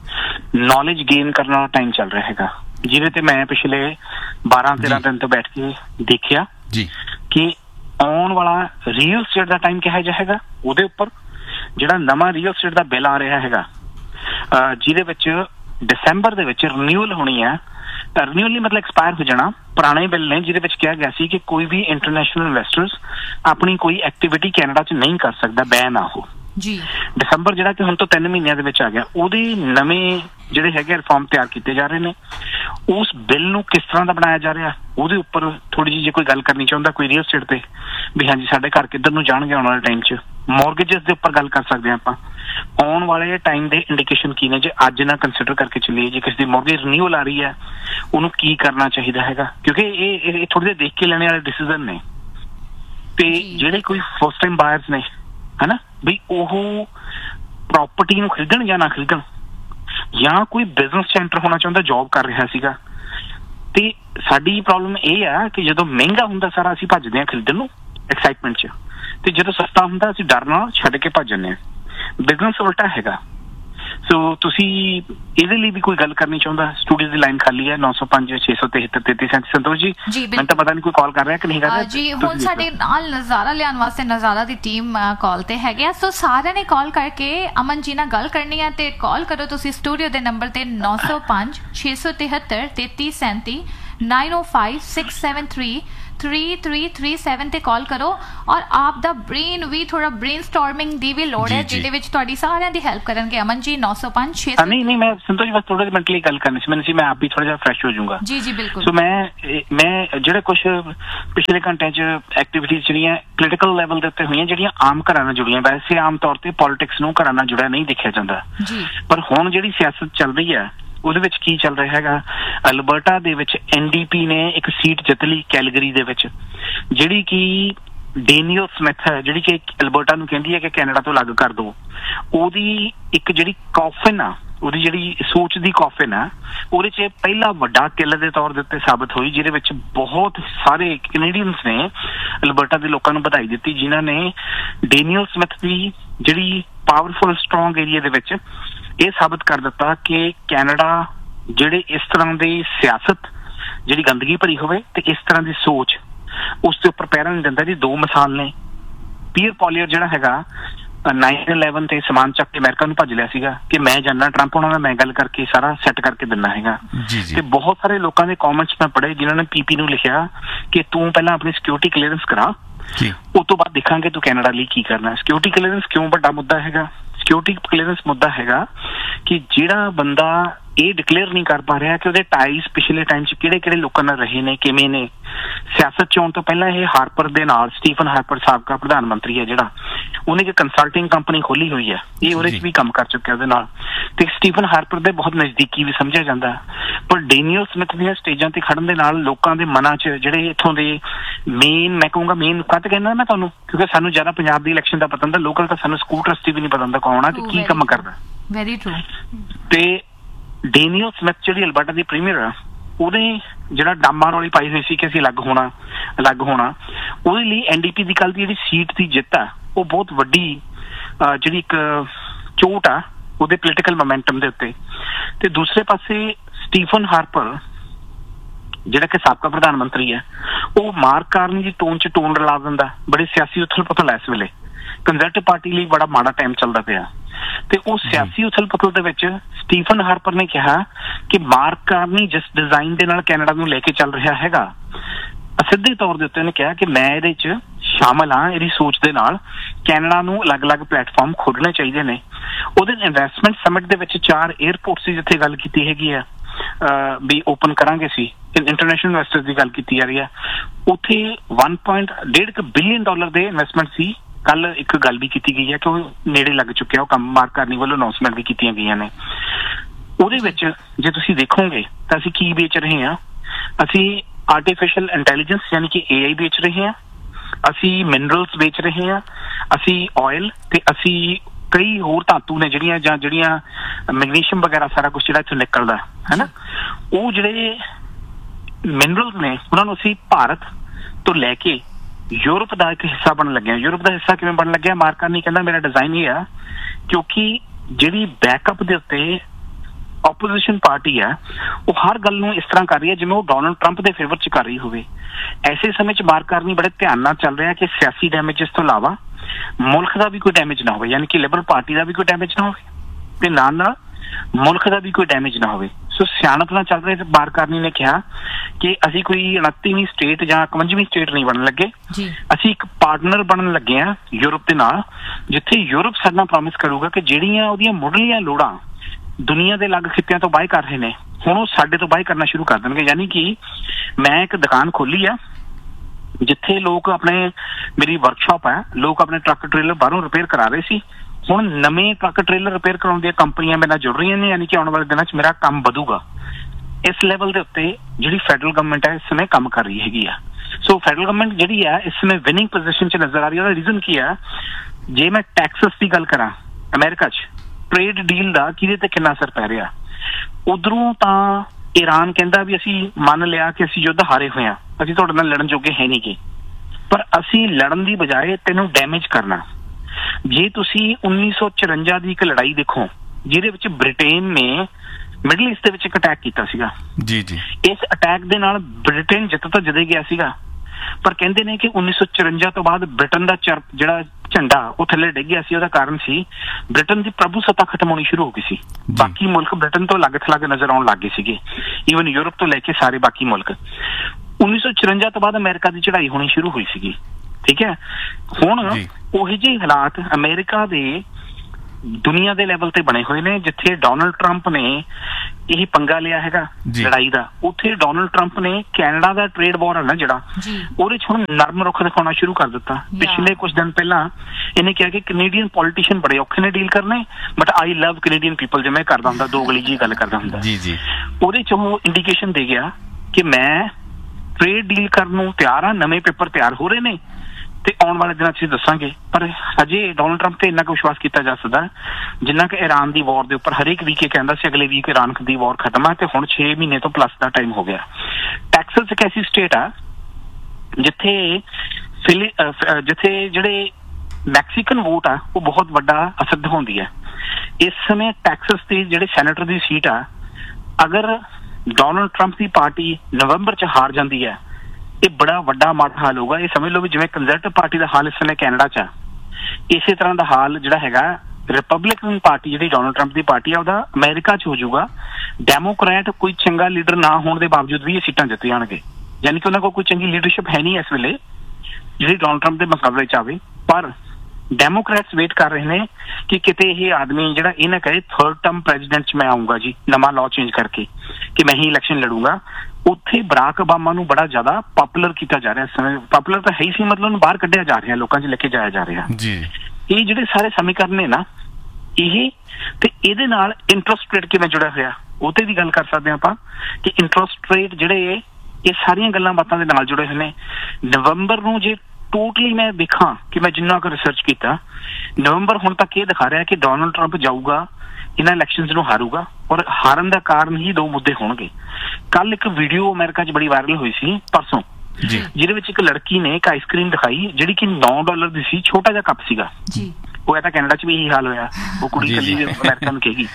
ਨੌਲੇਜ ਗੇਨ ਕਰਨ ਵਾਲਾ ਟਾਈਮ ਚੱਲ ਰਿਹਾ ਹੈਗਾ, ਜਿਹਦੇ ਤੇ ਮੈਂ ਪਿਛਲੇ ਬਾਰਾਂ ਤੇਰਾਂ ਦਿਨ ਤੋਂ ਬੈਠ ਕੇ ਦੇਖਿਆ ਜੀ ਕਿ ਆਉਣ ਵਾਲਾ ਰੀਅਲ ਸਟੇਟ ਦਾ ਟਾਈਮ ਕਿਹੋ ਜਿਹਾ ਹੈਗਾ। ਉਹਦੇ ਉੱਪਰ ਜਿਹੜਾ ਨਵਾਂ ਰੀਅਲ ਸਟੇਟ ਦਾ ਬਿੱਲ ਆ ਰਿਹਾ ਹੈਗਾ, ਜਿਹਦੇ ਵਿੱਚ ਦਸੰਬਰ ਦੇ ਵਿੱਚ ਰਿਨਿਊਅਲ ਹੋਣੀ ਹੈ। ਰਿਨਿਊਅਲ ਨਹੀਂ ਮਤਲਬ ਐਕਸਪਾਇਰ ਹੋ ਜਾਣਾ, ਪੁਰਾਣੇ ਬਿੱਲ ਨੇ ਜਿਹਦੇ ਵਿੱਚ ਕਿਹਾ ਗਿਆ ਸੀ ਕਿ ਕੋਈ ਵੀ ਇੰਟਰਨੈਸ਼ਨਲ ਇਨਵੈਸਟਰਸ ਆਪਣੀ ਕੋਈ ਐਕਟੀਵਿਟੀ ਕੈਨੇਡਾ 'ਚ ਨਹੀਂ ਕਰ ਸਕਦਾ, ਬੈਨ ਆ ਉਹ ਜੀ। ਦਸੰਬਰ ਜਿਹੜਾ ਕਿ ਹੁਣ ਤੋਂ ਤਿੰਨ ਮਹੀਨਿਆਂ ਦੇ ਵਿੱਚ ਆ ਗਿਆ, ਉਹਦੇ ਨਵੇਂ ਜਿਹੜੇ ਹੈਗੇ ਰਿਫਾਰਮ ਤਿਆਰ ਕੀਤੇ ਜਾ ਰਹੇ ਨੇ। ਉਸ ਬਿੱਲ ਨੂੰ ਕਿਸ ਤਰ੍ਹਾਂ ਦਾ ਬਣਾਇਆ ਜਾ ਰਿਹਾ, ਉਹਦੇ ਉੱਪਰ ਥੋੜੀ ਜਿਹੀ ਜੇ ਕੋਈ ਗੱਲ ਕਰਨੀ ਚਾਹੁੰਦਾ ਕੋਈ ਰੀਅਲ ਸਟੇਟ ਤੇ, ਵੀ ਹਾਂਜੀ ਸਾਡੇ ਘਰ ਕਿੱਧਰ ਨੂੰ ਜਾਣਗੇ ਆਉਣ ਵਾਲੇ ਟਾਈਮ 'ਚ, ਮੌਰਗੇਜਸ ਦੇ ਉੱਪਰ ਗੱਲ ਕਰ ਸਕਦੇ ਹਾਂ ਆਪਾਂ। ਆਉਣ ਵਾਲੇ ਟਾਈਮ ਦੇ ਇੰਡੀਕੇਸ਼ਨ ਕੀ ਨੇ, ਜੇ ਅੱਜ ਨਾ ਕੰਸੀਡਰ ਕਰਕੇ ਚੱਲੀਏ, ਜੇ ਕਿਸੇ ਦੀ ਮੌਰਗੇਜ ਰਿਨਿਊਅਲ ਆ ਰਹੀ ਹੈ ਉਹਨੂੰ ਕੀ ਕਰਨਾ ਚਾਹੀਦਾ ਹੈਗਾ, ਕਿਉਂਕਿ ਇਹ ਇਹ ਥੋੜੇ ਜਿਹੇ ਦੇਖ ਕੇ ਲੈਣੇ ਵਾਲੇ ਡਿਸੀਜ਼ਨ ਨੇ। ਤੇ ਜਿਹੜੇ ਕੋਈ ਫਸਟ ਟਾਈਮ ਬਾਇਰਸ ਨੇ ਹਨਾ, ਵੀ ਉਹ ਪ੍ਰੋਪਰਟੀ ਨੂੰ ਖਰੀਦਣ ਜਾਂ ਨਾ ਖਰੀਦਣ, ਜਾਂ ਕੋਈ ਬਿਜ਼ਨਸ ਸੈਂਟਰ ਹੋਣਾ ਚਾਹੁੰਦਾ, ਜੌਬ ਕਰ ਰਿਹਾ ਸੀਗਾ, ਤੇ ਸਾਡੀ ਪ੍ਰੋਬਲਮ ਇਹ ਆ ਕਿ ਜਦੋਂ ਮਹਿੰਗਾ ਹੁੰਦਾ ਸਾਰਾ ਅਸੀਂ ਭੱਜਦੇ ਹਾਂ ਖਰੀਦਣ ਨੂੰ ਐਕਸਾਈਟਮੈਂਟ 'ਚ, ਤੇ ਜਦੋਂ ਸਸਤਾ ਹੁੰਦਾ ਅਸੀਂ ਡਰ ਨਾਲ ਛੱਡ ਕੇ ਭੱਜ ਜਾਂਦੇ ਹਾਂ। ਬਿਜ਼ਨਸ ਉਲਟਾ ਹੈਗਾ। ਸੋ ਤੁਸੀਂ ਇਹਦੇ ਲਈ ਵੀ ਕੋਈ ਗੱਲ ਕਰਨੀ ਚਾਹੁੰਦਾ, ਸਟੂਡੀਓ ਦੀ ਲਾਈਨ ਖਾਲੀ ਹੈ ਨੌ ਸੌ ਪੰਜ ਛੇ ਸੌ ਤਿਹੱਤਰ ਤੇਤੀ ਸੈਂਤੀ। ਸੰਤੋਸ਼ ਜੀ ਮੈਨੂੰ ਤਾਂ ਪਤਾ ਨਹੀਂ ਕੋਈ ਕਾਲ ਕਰ ਰਿਹਾ ਕਿ ਨਹੀਂ ਕਰ ਰਿਹਾ ਜੀ। ਹੁਣ ਸਾਡੇ ਨਾਲ ਨਜ਼ਾਰਾ ਲਿਆਉਣ ਵਾਸਤੇ ਨਜ਼ਾਰਾ ਦੀ ਟੀਮ ਕਾਲ ਤੇ ਹੈਗੇ ਆ, ਸੋ ਸਾਰਿਆਂ ਨੇ ਕਾਲ ਕਰਕੇ ਅਮਨ ਜੀ ਨਾਲ ਗੱਲ ਕਰਨੀ ਹੈ, ਤੇ ਕਾਲ ਕਰੋ ਤੁਸੀਂ ਸਟੂਡੀਓ ਦੇ ਨੰਬਰ ਤੇ ਨੌ ਸੌ ਪੰਜ ਛੇ ਸੌ ਤਿਹੱਤਰ ਤੇਤੀ ਸੈਂਤੀ नाइन ओ five six seven three three three three seven ਤੇ ਕਾਲ ਕਰੋ। ਔਰ ਆਪ ਦਾ ਬ੍ਰੇਨ ਵੀ ਥੋੜਾ ਬ੍ਰੇਨ ਸਟਾਰਮਿੰਗ ਦੀ ਵੀ ਲੋੜ ਹੈ, ਜਿਹਦੇ ਵਿੱਚ ਤੁਹਾਡੀ ਸਾਰਿਆਂ ਦੀ ਹੈਲਪ ਕਰਨਗੇ ਅਮਨ ਜੀ। ਨੌ ਸੌ ਪੰਜ ਛੇ ਸੌ ਨਹੀਂ ਨਹੀਂ ਮੈਂ ਸੰਤੋਸ਼ ਜੀ ਬਸ ਥੋੜਾ ਜਿਹਾ ਮੈਂਟਲੀ ਗੱਲ ਕਰਨੀ ਸੀ, ਮੈਨੂੰ ਸੀ ਮੈਂ ਆਪ ਵੀ ਥੋੜਾ ਜਿਹਾ ਫਰੈਸ਼ ਹੋ ਜਾਊਂਗਾ। ਜੀ ਜੀ ਬਿਲਕੁਲ। ਸੋ ਮੈਂ ਮੈਂ ਜਿਹੜੇ ਕੁਝ ਪਿਛਲੇ ਘੰਟਿਆਂ 'ਚ ਐਕਟੀਵਿਟੀਜ਼ ਜਿਹੜੀਆਂ ਪੋਲੀਟੀਕਲ ਲੈਵਲ ਦੇ ਉੱਤੇ ਹੋਈਆਂ, ਜਿਹੜੀਆਂ ਆਮ ਘਰਾਂ ਨਾਲ ਜੁੜੀਆਂ, ਵੈਸੇ ਆਮ ਤੌਰ ਤੇ ਪੋਲੀਟਿਕਸ ਨੂੰ ਘਰਾਂ ਨਾਲ ਜੁੜਿਆ ਨਹੀਂ ਦੇਖਿਆ ਜਾਂਦਾ ਜੀ, ਪਰ ਹੁਣ ਜਿਹੜੀ ਸਿਆਸਤ ਚੱਲ ਰਹੀ ਹੈ ਉਹਦੇ ਵਿੱਚ ਕੀ ਚੱਲ ਰਿਹਾ ਹੈਗਾ। ਅਲਬਰਟਾ ਦੇ ਵਿੱਚ ਐਨ ਡੀ ਪੀ ਨੇ ਇੱਕ ਸੀਟ ਜਿੱਤ ਲਈ ਕੈਲਗਰੀ ਦੇ ਵਿੱਚ, ਜਿਹੜੀ ਕਿ ਡੇਨੀਅਲ ਸਮਿਥ ਹੈ, ਜਿਹੜੀ ਕਿ ਅਲਬਰਟਾ ਨੂੰ ਕਹਿੰਦੀ ਹੈ ਕਿ ਕੈਨੇਡਾ ਤੋਂ ਅਲੱਗ ਕਰ ਦਿਓ। ਉਹਦੀ ਇੱਕ ਜਿਹੜੀ ਕੌਫਿਨ ਆ, ਉਹਦੀ ਜਿਹੜੀ ਸੋਚ ਦੀ ਕੌਫਿਨ ਆ, ਉਹਦੇ 'ਚ ਪਹਿਲਾ ਵੱਡਾ ਕਿੱਲ ਦੇ ਤੌਰ ਦੇ ਉੱਤੇ ਸਾਬਤ ਹੋਈ, ਜਿਹਦੇ ਵਿੱਚ ਬਹੁਤ ਸਾਰੇ ਕੈਨੇਡੀਅਨਸ ਨੇ ਅਲਬਰਟਾ ਦੇ ਲੋਕਾਂ ਨੂੰ ਵਧਾਈ ਦਿੱਤੀ, ਜਿਨ੍ਹਾਂ ਨੇ ਡੇਨੀਅਲ ਸਮਿਥ ਦੀ ਜਿਹੜੀ ਪਾਵਰਫੁਲ ਸਟਰੋਂਗ ਏਰੀਆ ਦੇ ਵਿੱਚ ਇਹ ਸਾਬਤ ਕਰ ਦਿੱਤਾ ਕਿ ਕੈਨੇਡਾ ਜਿਹੜੇ ਇਸ ਤਰ੍ਹਾਂ ਦੀ ਸਿਆਸਤ ਜਿਹੜੀ ਗੰਦਗੀ ਭਰੀ ਹੋਵੇ ਤੇ ਇਸ ਤਰ੍ਹਾਂ ਦੀ ਸੋਚ ਉਸ ਦੇ ਉੱਪਰ ਪਹਿਰਾ ਨਹੀਂ ਦਿੰਦਾ। ਜੀ ਦੋ ਮਿਸਾਲ ਨੇ, ਪੀਅਰ ਪੋਲੀਅਰ ਜਿਹੜਾ ਹੈਗਾ ਨਾਈਨ ਇਲੈਵਨ ਤੇ ਸਮਾਨ ਚੱਕ ਕੇ ਅਮਰੀਕਾ ਨੂੰ ਭੱਜ ਲਿਆ ਸੀਗਾ ਕਿ ਮੈਂ ਜਾਣਾ ਟਰੰਪ ਉਹਨਾਂ ਨਾਲ ਮੈਂ ਗੱਲ ਕਰਕੇ ਸਾਰਾ ਸੈੱਟ ਕਰਕੇ ਦਿੰਦਾ ਹੈਗਾ। ਤੇ ਬਹੁਤ ਸਾਰੇ ਲੋਕਾਂ ਦੇ ਕਮੈਂਟਸ ਮੈਂ ਪੜ੍ਹੇ ਜਿਨ੍ਹਾਂ ਨੇ ਪੀਪੀ ਨੂੰ ਲਿਖਿਆ ਕਿ ਤੂੰ ਪਹਿਲਾਂ ਆਪਣੀ ਸਿਕਿਉਰਿਟੀ ਕਲੀਅਰੈਂਸ ਕਰਾ, ਉਸ ਤੋਂ ਬਾਅਦ ਦੇਖਾਂਗੇ ਤੂੰ ਕੈਨੇਡਾ ਲਈ ਕੀ ਕਰਨਾ। ਸਿਕਿਉਰਿਟੀ ਕਲੀਅਰੈਂਸ ਕਿਉਂ ਵੱਡਾ ਮੁੱਦਾ ਹੈਗਾ? ਸਿਕਿਉਰਿਟੀ ਕਲੀਅਰੈਂਸ ਮੁੱਦਾ ਹੈਗਾ ਕਿ ਜਿਹੜਾ ਬੰਦਾ ਇਹ ਡਿਕਲੇਅਰ ਨਹੀਂ ਕਰ ਪਾ ਰਿਹਾ ਕਿ ਉਹਦੇ ਟਾਈਜ਼ ਪਿਛਲੇ ਟਾਈਮ 'ਚ ਕਿਹੜੇ ਕਿਹੜੇ ਲੋਕਾਂ ਨਾਲ ਰਹੇ ਨੇ, ਕਿਵੇਂ ਨੇ। ਸਿਆਸਤ 'ਚ ਆਉਣ ਤੋਂ ਪਹਿਲਾਂ ਇਹ ਹਾਰਪਰ ਦੇ ਨਾਲ, ਸਟੀਫਨ ਹਾਰਪਰ ਸਾਬਕਾ ਪ੍ਰਧਾਨ ਮੰਤਰੀ ਹੈ ਜਿਹੜਾ, ਉਹਨੇ ਇੱਕ ਕੰਸਲਟਿੰਗ ਕੰਪਨੀ ਖੋਲੀ ਹੋਈ ਹੈ, ਇਹ ਉਹਦੇ 'ਚ ਵੀ ਕੰਮ ਕਰ ਚੁੱਕਿਆ ਉਹਦੇ ਨਾਲ, ਤੇ ਸਟੀਫਨ ਹਾਰਪਰ ਦੇ ਬਹੁਤ ਨਜ਼ਦੀਕੀ ਵੀ ਸਮਝਿਆ ਜਾਂਦਾ। ਪਰ ਡੇਨੀਅਲ ਸਮਿਥ ਦੀਆਂ ਸਟੇਜਾਂ ਤੇ ਖੜਨ ਦੇ ਨਾਲ ਲੋਕਾਂ ਦੇ ਮਨਾਂ 'ਚ ਜਿਹੜੇ ਇੱਥੋਂ ਦੇ ਮੇਨ, ਮੈਂ ਕਹੂੰਗਾ ਮੇਨ ਕੱਟ ਕਹਿੰਦਾ ਮੈਂ ਤੁਹਾਨੂੰ, ਕਿਉਂਕਿ ਸਾਨੂੰ ਜ਼ਿਆਦਾ ਪੰਜਾਬ ਦੀ ਇਲੈਕਸ਼ਨ ਦਾ ਪਤਾ ਹੁੰਦਾ, ਲੋਕਲ ਤਾਂ ਸਾਨੂੰ ਸਕੂਲ ਟਰਸਟੀ ਵੀ ਨਹੀਂ ਪਤਾ ਹੁੰਦਾ ਕੌਣ ਆ ਤੇ ਕੀ ਕੰਮ ਕਰਦਾ। Very true. ਤੇ ਡੇਨੀਅਲ ਸਮਿਥ ਜਿਹੜੀ ਅਲਬਰਟਾ ਦੀ ਪ੍ਰੀਮੀਅਰ ਆ, ਉਹਨੇ ਜਿਹੜਾ ਡਾਮਾ ਰੌਲੀ ਪਾਈ ਹੋਈ ਸੀ ਕਿ ਅਸੀਂ ਅਲੱਗ ਹੋਣਾ ਅਲੱਗ ਹੋਣਾ, ਉਹਦੇ ਲਈ ਐਨਡੀਪੀ ਦੀ ਕੱਲ ਦੀ ਜਿਹੜੀ ਸੀਟ ਦੀ ਜਿੱਤ ਆ ਉਹ ਬਹੁਤ ਵੱਡੀ ਜਿਹੜੀ ਇੱਕ ਚੋਟ ਆ ਉਹਦੇ ਪੋਲੀਟੀਕਲ ਮੋਮੈਂਟਮ ਦੇ ਉੱਤੇ। ਤੇ ਦੂਸਰੇ ਪਾਸੇ ਸਟੀਫਨ ਹਾਰਪਰ ਜਿਹੜਾ ਕਿ ਸਾਬਕਾ ਪ੍ਰਧਾਨ ਮੰਤਰੀ ਹੈ, ਉਹ ਮਾਰਕ ਕਾਰਨੀ ਦੀ ਟੋਨ 'ਚ ਟੋਨ ਰਲਾ ਦਿੰਦਾ। ਬੜੇ ਸਿਆਸੀ ਉਥਲ ਪੁਥਲ ਇਸ ਵੇਲੇ ਕੰਜ਼ਰਵੇਟਿਵ ਪਾਰਟੀ ਲਈ ਬੜਾ ਮਾੜਾ ਟਾਈਮ ਚੱਲਦਾ ਪਿਆ, ਤੇ ਉਹ ਸਿਆਸੀ ਉਥਲ ਪੁਥਲ ਦੇ ਵਿੱਚ ਸਟੀਫਨ ਹਾਰਪਰ ਨੇ ਕਿਹਾ ਕਿ ਮਾਰਕ ਕਾਰਨੀ ਜਿਸ ਡਿਜ਼ਾਈਨ ਦੇ ਨਾਲ ਕੈਨੇਡਾ ਨੂੰ ਲੈ ਕੇ ਚੱਲ ਰਿਹਾ ਹੈਗਾ, ਸਿੱਧੇ ਤੌਰ ਦੇ ਉੱਤੇ ਉਹਨੇ ਕਿਹਾ ਕਿ ਮੈਂ ਇਹਦੇ 'ਚ ਸ਼ਾਮਲ ਹਾਂ, ਇਹਦੀ ਸੋਚ ਦੇ ਨਾਲ ਕੈਨੇਡਾ ਨੂੰ ਅਲੱਗ-ਅਲੱਗ ਪਲੇਟਫਾਰਮ ਖੋਲਣੇ ਚਾਹੀਦੇ ਨੇ। ਉਹਦੇ ਇਨਵੈਸਟਮੈਂਟ ਸਮਿਟ ਦੇ ਵਿੱਚ ਚਾਰ ਏਅਰਪੋਰਟਸ ਦੀ ਜਿੱਥੇ ਗੱਲ ਕੀਤੀ ਹੈਗੀ ਆ ਵੀ ਓਪਨ ਕਰਾਂਗੇ ਸੀ, ਇੰਟਰਨੈਸ਼ਨਲ ਇਨਵੈਸਟਰਸ ਦੀ ਗੱਲ ਕੀਤੀ ਜਾ ਰਹੀ ਹੈ, ਉੱਥੇ ਵਨ ਪੁਆਇੰਟ ਡੇਢ ਕੁ ਬਿਲੀਅਨ ਡਾਲਰ ਦੇ ਇਨਵੈਸਟਮੈਂਟ ਸੀ। ਕੱਲ ਇੱਕ ਗੱਲ ਵੀ ਕੀਤੀ ਗਈ ਹੈ ਕਿ ਉਹ ਨੇੜੇ ਲੱਗ ਚੁੱਕਿਆ, ਉਹ ਕੰਮ ਮਾਰਕ ਕਾਰਨੀ ਵੱਲੋਂ ਅਨਾਉਂਸਮੈਂਟ ਵੀ ਕੀਤੀਆਂ ਗਈਆਂ ਨੇ। ਉਹਦੇ ਵਿੱਚ ਜੇ ਤੁਸੀਂ ਦੇਖੋਗੇ ਤਾਂ ਅਸੀਂ ਕੀ ਵੇਚ ਰਹੇ ਹਾਂ? ਅਸੀਂ ਆਰਟੀਫਿਸ਼ੀਅਲ ਇੰਟੈਲੀਜੈਂਸ ਯਾਨੀ ਕਿ ਏ ਆਈ ਵੇਚ ਰਹੇ ਹਾਂ, ਅਸੀਂ ਮਿਨਰਲਸ ਵੇਚ ਰਹੇ ਹਾਂ, ਅਸੀਂ ਆਇਲ, ਤੇ ਅਸੀਂ ਕਈ ਹੋਰ ਧਾਤੂ ਨੇ ਜਿਹੜੀਆਂ ਜਾਂ ਜਿਹੜੀਆਂ ਮੈਗਨੀਸ਼ੀਅਮ ਵਗੈਰਾ ਸਾਰਾ ਕੁਛ ਜਿਹੜਾ ਇੱਥੋਂ ਨਿਕਲਦਾ ਹੈ ਨਾ, ਉਹ ਜਿਹੜੇ ਮਿਨਰਲਸ ਨੇ ਉਹਨਾਂ ਨੂੰ ਅਸੀਂ ਭਾਰਤ ਤੋਂ ਲੈ ਕੇ ਯੂਰਪ ਦਾ ਇੱਕ ਹਿੱਸਾ ਬਣਨ ਲੱਗਿਆ। ਯੂਰਪ ਦਾ ਹਿੱਸਾ ਕਿਵੇਂ ਬਣਨ ਲੱਗਿਆ? ਮਾਰਕ ਕਾਰਨੀ ਕਹਿੰਦਾ ਮੇਰਾ ਡਿਜ਼ਾਈਨ ਇਹ ਆ, ਕਿਉਂਕਿ ਜਿਹੜੀ ਬੈਕਅਪ ਦੇ ਉੱਤੇ ਆਪੋਜੀਸ਼ਨ ਪਾਰਟੀ ਆ ਉਹ ਹਰ ਗੱਲ ਨੂੰ ਇਸ ਤਰ੍ਹਾਂ ਕਰ ਰਹੀ ਹੈ ਜਿਵੇਂ ਉਹ ਡੋਨਲਡ ਟਰੰਪ ਦੇ ਫੇਵਰ 'ਚ ਕਰ ਰਹੀ ਹੋਵੇ। ਐਸੇ ਸਮੇਂ 'ਚ ਮਾਰਕ ਕਾਰਨੀ ਬੜੇ ਧਿਆਨ ਨਾਲ ਚੱਲ ਰਿਹਾ ਕਿ ਸਿਆਸੀ ਡੈਮੇਜ ਤੋਂ ਇਲਾਵਾ ਮੁਲਕ ਦਾ ਵੀ ਕੋਈ ਡੈਮੇਜ ਨਾ ਹੋਵੇ, ਯਾਨੀ ਕਿ ਲਿਬਰਲ ਪਾਰਟੀ ਦਾ ਵੀ ਕੋਈ ਡੈਮੇਜ ਨਾ ਹੋਵੇ ਤੇ ਨਾਲ ਨਾਲ ਮੁਲਕ ਦਾ ਵੀ ਕੋਈ ਡੈਮੇਜ ਨਾ ਹੋਵੇ। ਸੋ ਸਿਆਣਪ ਨਾਲ ਚੱਲ ਰਹੇ ਤੇ ਮਾਰਕ ਕਾਰਨੀ ਨੇ ਕਿਹਾ ਕਿ ਅਸੀਂ ਕੋਈ ਉਨੱਤੀਵੀਂ ਸਟੇਟ ਜਾਂ ਇਕਵੰਜਵੀਂ ਸਟੇਟ ਨਹੀਂ ਬਣਨ ਲੱਗੇ, ਅਸੀਂ ਇੱਕ ਪਾਰਟਨਰ ਬਣਨ ਲੱਗੇ ਹਾਂ ਯੂਰਪ ਦੇ ਨਾਲ, ਜਿੱਥੇ ਯੂਰਪ ਸਾਡੇ ਨਾਲ ਪ੍ਰੋਮਿਸ ਕਰੂਗਾ ਕਿ ਜਿਹੜੀਆਂ ਉਹਦੀਆਂ ਮੁੱਢਲੀਆਂ ਲੋੜਾਂ ਦੁਨੀਆ ਦੇ ਅਲੱਗ ਖਿੱਤਿਆਂ ਤੋਂ ਬਾਏ ਕਰ ਰਹੇ ਨੇ, ਹੁਣ ਉਹ ਸਾਡੇ ਤੋਂ ਬਾਏ ਕਰਨਾ ਸ਼ੁਰੂ ਕਰ ਦੇਣਗੇ। ਯਾਨੀ ਕਿ ਮੈਂ ਇੱਕ ਦੁਕਾਨ ਖੋਲੀ ਆ ਜਿੱਥੇ ਲੋਕ ਆਪਣੇ, ਮੇਰੀ ਵਰਕਸ਼ਾਪ ਹੈ, ਲੋਕ ਆਪਣੇ ਟਰੱਕ ਟ੍ਰੇਲਰ ਬਾਹਰੋਂ ਰਿਪੇਅਰ ਕਰਾ ਰਹੇ ਸੀ, ਹੁਣ ਨਵੇਂ ਟਰੱਕ ਟ੍ਰੇਲਰ ਰਿਪੇਅਰ ਕਰਾਉਣ ਦੀਆਂ ਕੰਪਨੀਆਂ ਮੇਰੇ ਨਾਲ ਜੁੜ ਰਹੀਆਂ ਨੇ, ਯਾਨੀ ਕਿ ਆਉਣ ਵਾਲੇ ਦਿਨਾਂ 'ਚ ਮੇਰਾ ਕੰਮ ਵਧੂਗਾ। ਇਸ ਲੈਵਲ ਦੇ ਉੱਤੇ ਜਿਹੜੀ ਫੈਡਰਲ ਗਵਰਨਮੈਂਟ ਹੈ ਇਸ ਸਮੇਂ ਕੰਮ ਕਰ ਰਹੀ ਹੈਗੀ ਆ। ਸੋ ਫੈਡਰਲ ਗਵਰਨਮੈਂਟ ਜਿਹੜੀ ਹੈ ਇਸ ਸਮੇਂ ਵਿਨਿੰਗ ਪੋਜੀਸ਼ਨ 'ਚ ਨਜ਼ਰ ਆ ਰਹੀ ਹੈ। ਉਹਦਾ ਰੀਜ਼ਨ ਕੀ ਹੈ? ਜੇ ਮੈਂ ਟੈਕਸਸ ਦੀ ਗੱਲ ਕਰਾਂ, ਅਮਰੀਕਾ 'ਚ ਟ੍ਰੇਡ ਡੀਲ ਦਾ ਕਿਹਦੇ ਤੇ ਕਿੰਨਾ ਅਸਰ ਪੈ ਰਿਹਾ? ਉਧਰੋਂ ਤਾਂ ਈਰਾਨ ਕਹਿੰਦਾ ਵੀ ਅਸੀਂ ਮੰਨ ਲਿਆ ਕਿ ਅਸੀਂ ਯੁੱਧ ਹਾਰੇ ਹੋਏ ਹਾਂ, ਅਸੀਂ ਤੁਹਾਡੇ ਨਾਲ ਲੜਨ ਜੋਗੇ ਹੈ ਨਹੀਂ ਗੇ, ਪਰ ਅਸੀਂ ਲੜਨ ਦੀ ਬਜਾਏ ਤੈਨੂੰ ਡੈਮੇਜ ਕਰਨਾ। ਜੇ ਤੁਸੀਂ ਉੱਨੀ ਸੌ ਚੁਰੰਜਾ ਦੀ ਇੱਕ ਲੜਾਈ ਦੇਖੋ ਜਿਹਦੇ ਵਿੱਚ ਬ੍ਰਿਟੇਨ ਨੇ ਮਿਡਲ ਈਸਟ ਦੇ ਵਿੱਚ ਇੱਕ ਅਟੈਕ ਕੀਤਾ ਸੀਗਾ, ਜੀ ਜੀ ਇਸ ਅਟੈਕ ਦੇ ਨਾਲ ਬ੍ਰਿਟੇਨ ਜਿੱਤ ਤਾਂ ਜਦੇ ਗਿਆ ਸੀਗਾ, ਪਰ ਕਹਿੰਦੇ ਨੇ ਕਿ ਉੱਨੀ ਸੌ ਚੁਰੰਜਾ ਤੋਂ ਬਾਅਦ ਬ੍ਰਿਟਨ ਦਾ ਚਰ ਜਿਹੜਾ ਝੰਡਾ ਉਹ ਥੱਲੇ ਡਿੱਗ ਗਿਆ ਸੀ। ਉਹਦਾ ਕਾਰਨ ਸੀ ਬ੍ਰਿਟਨ ਦੀ ਪ੍ਰਭੂ ਸੱਤਾ ਖਤਮ ਹੋਣੀ ਸ਼ੁਰੂ ਹੋ ਗਈ ਸੀ, ਬਾਕੀ ਮੁਲਕ ਬ੍ਰਿਟਨ ਤੋਂ ਅਲੱਗ ਥਲੱਗ ਨਜ਼ਰ ਆਉਣ ਲੱਗ ਗਏ ਸੀਗੇ, ਈਵਨ ਯੂਰਪ ਤੋਂ ਲੈ ਕੇ ਸਾਰੇ ਬਾਕੀ ਮੁਲਕ। ਉੱਨੀ ਸੌ ਚੁਰੰਜਾ ਤੋਂ ਬਾਅਦ ਅਮਰੀਕਾ ਦੀ ਚੜਾਈ ਹੋਣੀ ਸ਼ੁਰੂ ਹੋਈ ਸੀਗੀ, ਠੀਕ ਹੈ। ਹੁਣ ਉਹੀ ਜਿਹੇ ਹਾਲਾਤ ਅਮਰੀਕਾ ਦੇ ਦੁਨੀਆ ਦੇ ਲੈਵਲ ਤੇ ਬਣੇ ਹੋਏ ਨੇ, ਜਿੱਥੇ ਡੋਨਲਡ ਟਰੰਪ ਨੇ ਇਹ ਪੰਗਾ ਲਿਆ ਹੈਗਾ ਲੜਾਈ ਦਾ, ਉੱਥੇ ਡੋਨਲਡ ਟਰੰਪ ਨੇ ਕੈਨੇਡਾ ਦਾ ਟ੍ਰੇਡ ਵਾਰ ਹੈ ਨਾ ਜਿਹੜਾ, ਉਹਦੇ 'ਚ ਹੁਣ ਨਰਮ ਰੁੱਖ ਦਿਖਾਉਣਾ ਸ਼ੁਰੂ ਕਰ ਦਿੱਤਾ। ਪਿਛਲੇ ਕੁਝ ਦਿਨ ਪਹਿਲਾਂ ਇਹਨੇ ਕਿਹਾ ਕਿ ਕੈਨੇਡੀਅਨ ਪੋਲੀਟੀਸ਼ੀਅਨ ਬੜੇ ਔਖੇ ਨੇ ਡੀਲ ਕਰਨੇ, but I love Canadian people, ਜਿਵੇਂ ਕਰਦਾ ਹੁੰਦਾ ਦੋਗਲੀ ਜੀ ਗੱਲ ਕਰਦਾ ਹੁੰਦਾ, ਉਹਦੇ 'ਚ ਉਹ ਇੰਡੀਕੇਸ਼ਨ ਦੇ ਗਿਆ ਕਿ ਮੈਂ ਟ੍ਰੇਡ ਡੀਲ ਕਰਨ ਨੂੰ ਤਿਆਰ ਹਾਂ, ਨਵੇਂ ਪੇਪਰ ਤਿਆਰ ਹੋ ਰਹੇ ਨੇ ਤੇ ਆਉਣ ਵਾਲੇ ਦਿਨਾਂ 'ਚ ਦੱਸਾਂਗੇ। ਪਰ ਹਜੇ ਡੋਨਲਡ ਟਰੰਪ ਤੇ ਇੰਨਾ ਕੁ ਵਿਸ਼ਵਾਸ ਕੀਤਾ ਜਾ ਸਕਦਾ ਜਿੰਨਾ ਕਿ ਈਰਾਨ ਦੀ ਵਾਰ ਦੇ ਉੱਪਰ ਹਰੇਕ ਵੀਕ ਇਹ ਕਹਿੰਦਾ ਸੀ ਅਗਲੇ ਵੀਕ ਈਰਾਨ ਦੀ ਵਾਰ ਖਤਮ ਹੈ, ਤੇ ਹੁਣ ਛੇ ਮਹੀਨੇ ਤੋਂ ਪਲੱਸ ਦਾ ਟਾਈਮ ਹੋ ਗਿਆ। ਟੈਕਸਸ ਇੱਕ ਐਸੀ ਸਟੇਟ ਆ ਜਿੱਥੇ ਜਿੱਥੇ ਜਿਹੜੇ ਮੈਕਸੀਕਨ ਵੋਟ ਆ ਉਹ ਬਹੁਤ ਵੱਡਾ ਅਸਰ ਦਿਖਾਉਂਦੀ ਹੈ। ਇਸ ਸਮੇਂ ਟੈਕਸਸ ਦੀ ਜਿਹੜੇ ਸੈਨੇਟਰ ਦੀ ਸੀਟ ਆ, ਅਗਰ ਡੋਨਲਡ ਟਰੰਪ ਦੀ ਪਾਰਟੀ ਨਵੰਬਰ 'ਚ ਹਾਰ ਜਾਂਦੀ ਹੈ, ਇਹ ਬੜਾ ਵੱਡਾ ਮਾੜਾ ਹਾਲ ਹੋਊਗਾ। ਇਹ ਸਮਝ ਲਓ ਵੀ ਜਿਵੇਂ ਕੰਜ਼ਰਵੇਟਿਵ ਪਾਰਟੀ ਦਾ ਹਾਲ ਇਸ ਸਮੇਂ ਕੈਨੇਡਾ 'ਚ ਆ, ਇਸੇ ਤਰ੍ਹਾਂ ਦਾ ਹਾਲ ਜਿਹੜਾ ਹੈਗਾ ਰਿਪਬਲਿਕਨ ਪਾਰਟੀ ਜਿਹੜੀ ਡੋਨਲਡ ਟਰੰਪ ਦੀ ਪਾਰਟੀ ਆ ਉਹਦਾ ਅਮਰੀਕਾ 'ਚ ਹੋ ਜਾਊਗਾ। ਡੈਮੋਕ੍ਰੈਟ ਕੋਈ ਚੰਗਾ ਲੀਡਰ ਨਾ ਹੋਣ ਦੇ ਬਾਵਜੂਦ ਵੀ ਇਹ ਸੀਟਾਂ ਜਿੱਤ ਜਾਣਗੇ, ਯਾਨੀ ਕਿ ਉਹਨਾਂ ਕੋਲ ਕੋਈ ਚੰਗੀ ਲੀਡਰਸ਼ਿਪ ਹੈ ਨਹੀਂ ਇਸ ਵੇਲੇ ਜਿਹੜੀ ਡੋਨਲਡ ਟਰੰਪ ਦੇ ਮੁਕਾਬਲੇ 'ਚ ਆਵੇ। ਪਰ ਡੈਮੋਕ੍ਰੈਟਸ ਵੇਟ ਕਰ ਰਹੇ ਨੇ ਕਿ ਕਿਤੇ ਇਹ ਆਦਮੀ ਜਿਹੜਾ ਇਹ ਨਾ ਕਹੇ ਥਰਡ ਟਰਮ ਪ੍ਰੈਜ਼ੀਡੈਂਟ 'ਚ ਮੈਂ ਆਊਂਗਾ ਜੀ, ਨਵਾਂ ਲਾਅ ਚੇਂਜ ਕਰਕੇ ਕਿ ਮੈਂ ਹੀ ਇਲੈਕਸ਼ਨ ਲੜੂੰਗਾ। ਉੱਥੇ ਬਰਾਕ ਓਬਾਮਾ ਨੂੰ ਬੜਾ ਜ਼ਿਆਦਾ ਪਪੂਲਰ ਕੀਤਾ ਜਾ ਰਿਹਾ ਇਸ ਸਮੇਂ। ਪਪੂਲਰ ਤਾਂ ਹੈ ਹੀ ਸੀ, ਮਤਲਬ ਉਹਨੂੰ ਬਾਹਰ ਕੱਢਿਆ ਜਾ ਰਿਹਾ, ਲੋਕਾਂ 'ਚ ਲੈ ਕੇ ਜਾਇਆ ਜਾ ਰਿਹਾ ਜੀ। ਇਹ ਜਿਹੜੇ ਸਾਰੇ ਸਮੀਕਰਨ ਨੇ ਨਾ ਇਹ, ਤੇ ਇਹਦੇ ਨਾਲ ਇੰਟਰਸਟ ਰੇਟ ਕਿਵੇਂ ਜੁੜਿਆ ਹੋਇਆ ਉਹ ਤੇ ਵੀ ਗੱਲ ਕਰ ਸਕਦੇ ਹਾਂ ਆਪਾਂ ਕਿ ਇੰਟਰਸਟ ਰੇਟ ਜਿਹੜੇ ਇਹ ਸਾਰੀਆਂ ਗੱਲਾਂ ਬਾਤਾਂ ਦੇ ਨਾਲ ਜੁੜੇ ਹੋਏ ਨੇ। ਨਵੰਬਰ ਨੂੰ ਜੇ ਟੋਟਲੀ ਮੈਂ ਦੇਖਾਂ ਕਿ ਮੈਂ ਜਿੰਨਾ ਕੁ ਰਿਸਰਚ ਕੀਤਾ, ਨਵੰਬਰ ਹੁਣ ਤੱਕ ਇਹ ਦਿਖਾ ਰਿਹਾ ਕਿ ਡੋਨਲਡ ਟਰੰਪ ਜਾਊਗਾ, ਇਹਨਾਂ ਇਲੈਕਸ਼ਨਸ ਨੂੰ ਹਾਰੂਗਾ, ਔਰ ਹਾਰਨ ਦਾ ਕਾਰਨ ਹੀ ਦੋ ਮੁੱਦੇ ਹੋਣਗੇ। ਕੱਲ ਇੱਕ ਵੀਡੀਓ ਅਮਰੀਕਾ 'ਚ ਬੜੀ ਵਾਇਰਲ ਹੋਈ ਸੀ ਪਰਸੋਂ, ਜਿਹਦੇ ਵਿੱਚ ਇੱਕ ਲੜਕੀ ਨੇ ਇੱਕ ਆਈਸਕ੍ਰੀਮ ਦਿਖਾਈ ਜਿਹੜੀ ਕਿ ਨੌ ਡਾਲਰ ਦੀ ਸੀ, ਛੋਟਾ ਜਿਹਾ ਕੱਪ ਸੀਗਾ। ਉਹ ਇਹ ਤਾਂ ਕੈਨੇਡਾ 'ਚ ਵੀ ਇਹੀ ਹਾਲ ਹੋਇਆ, ਉਹ ਕੁੜੀ ਕੱਲੀ ਅਮਰੀਕਾ ਨੂੰ ਕਹੇਗੀ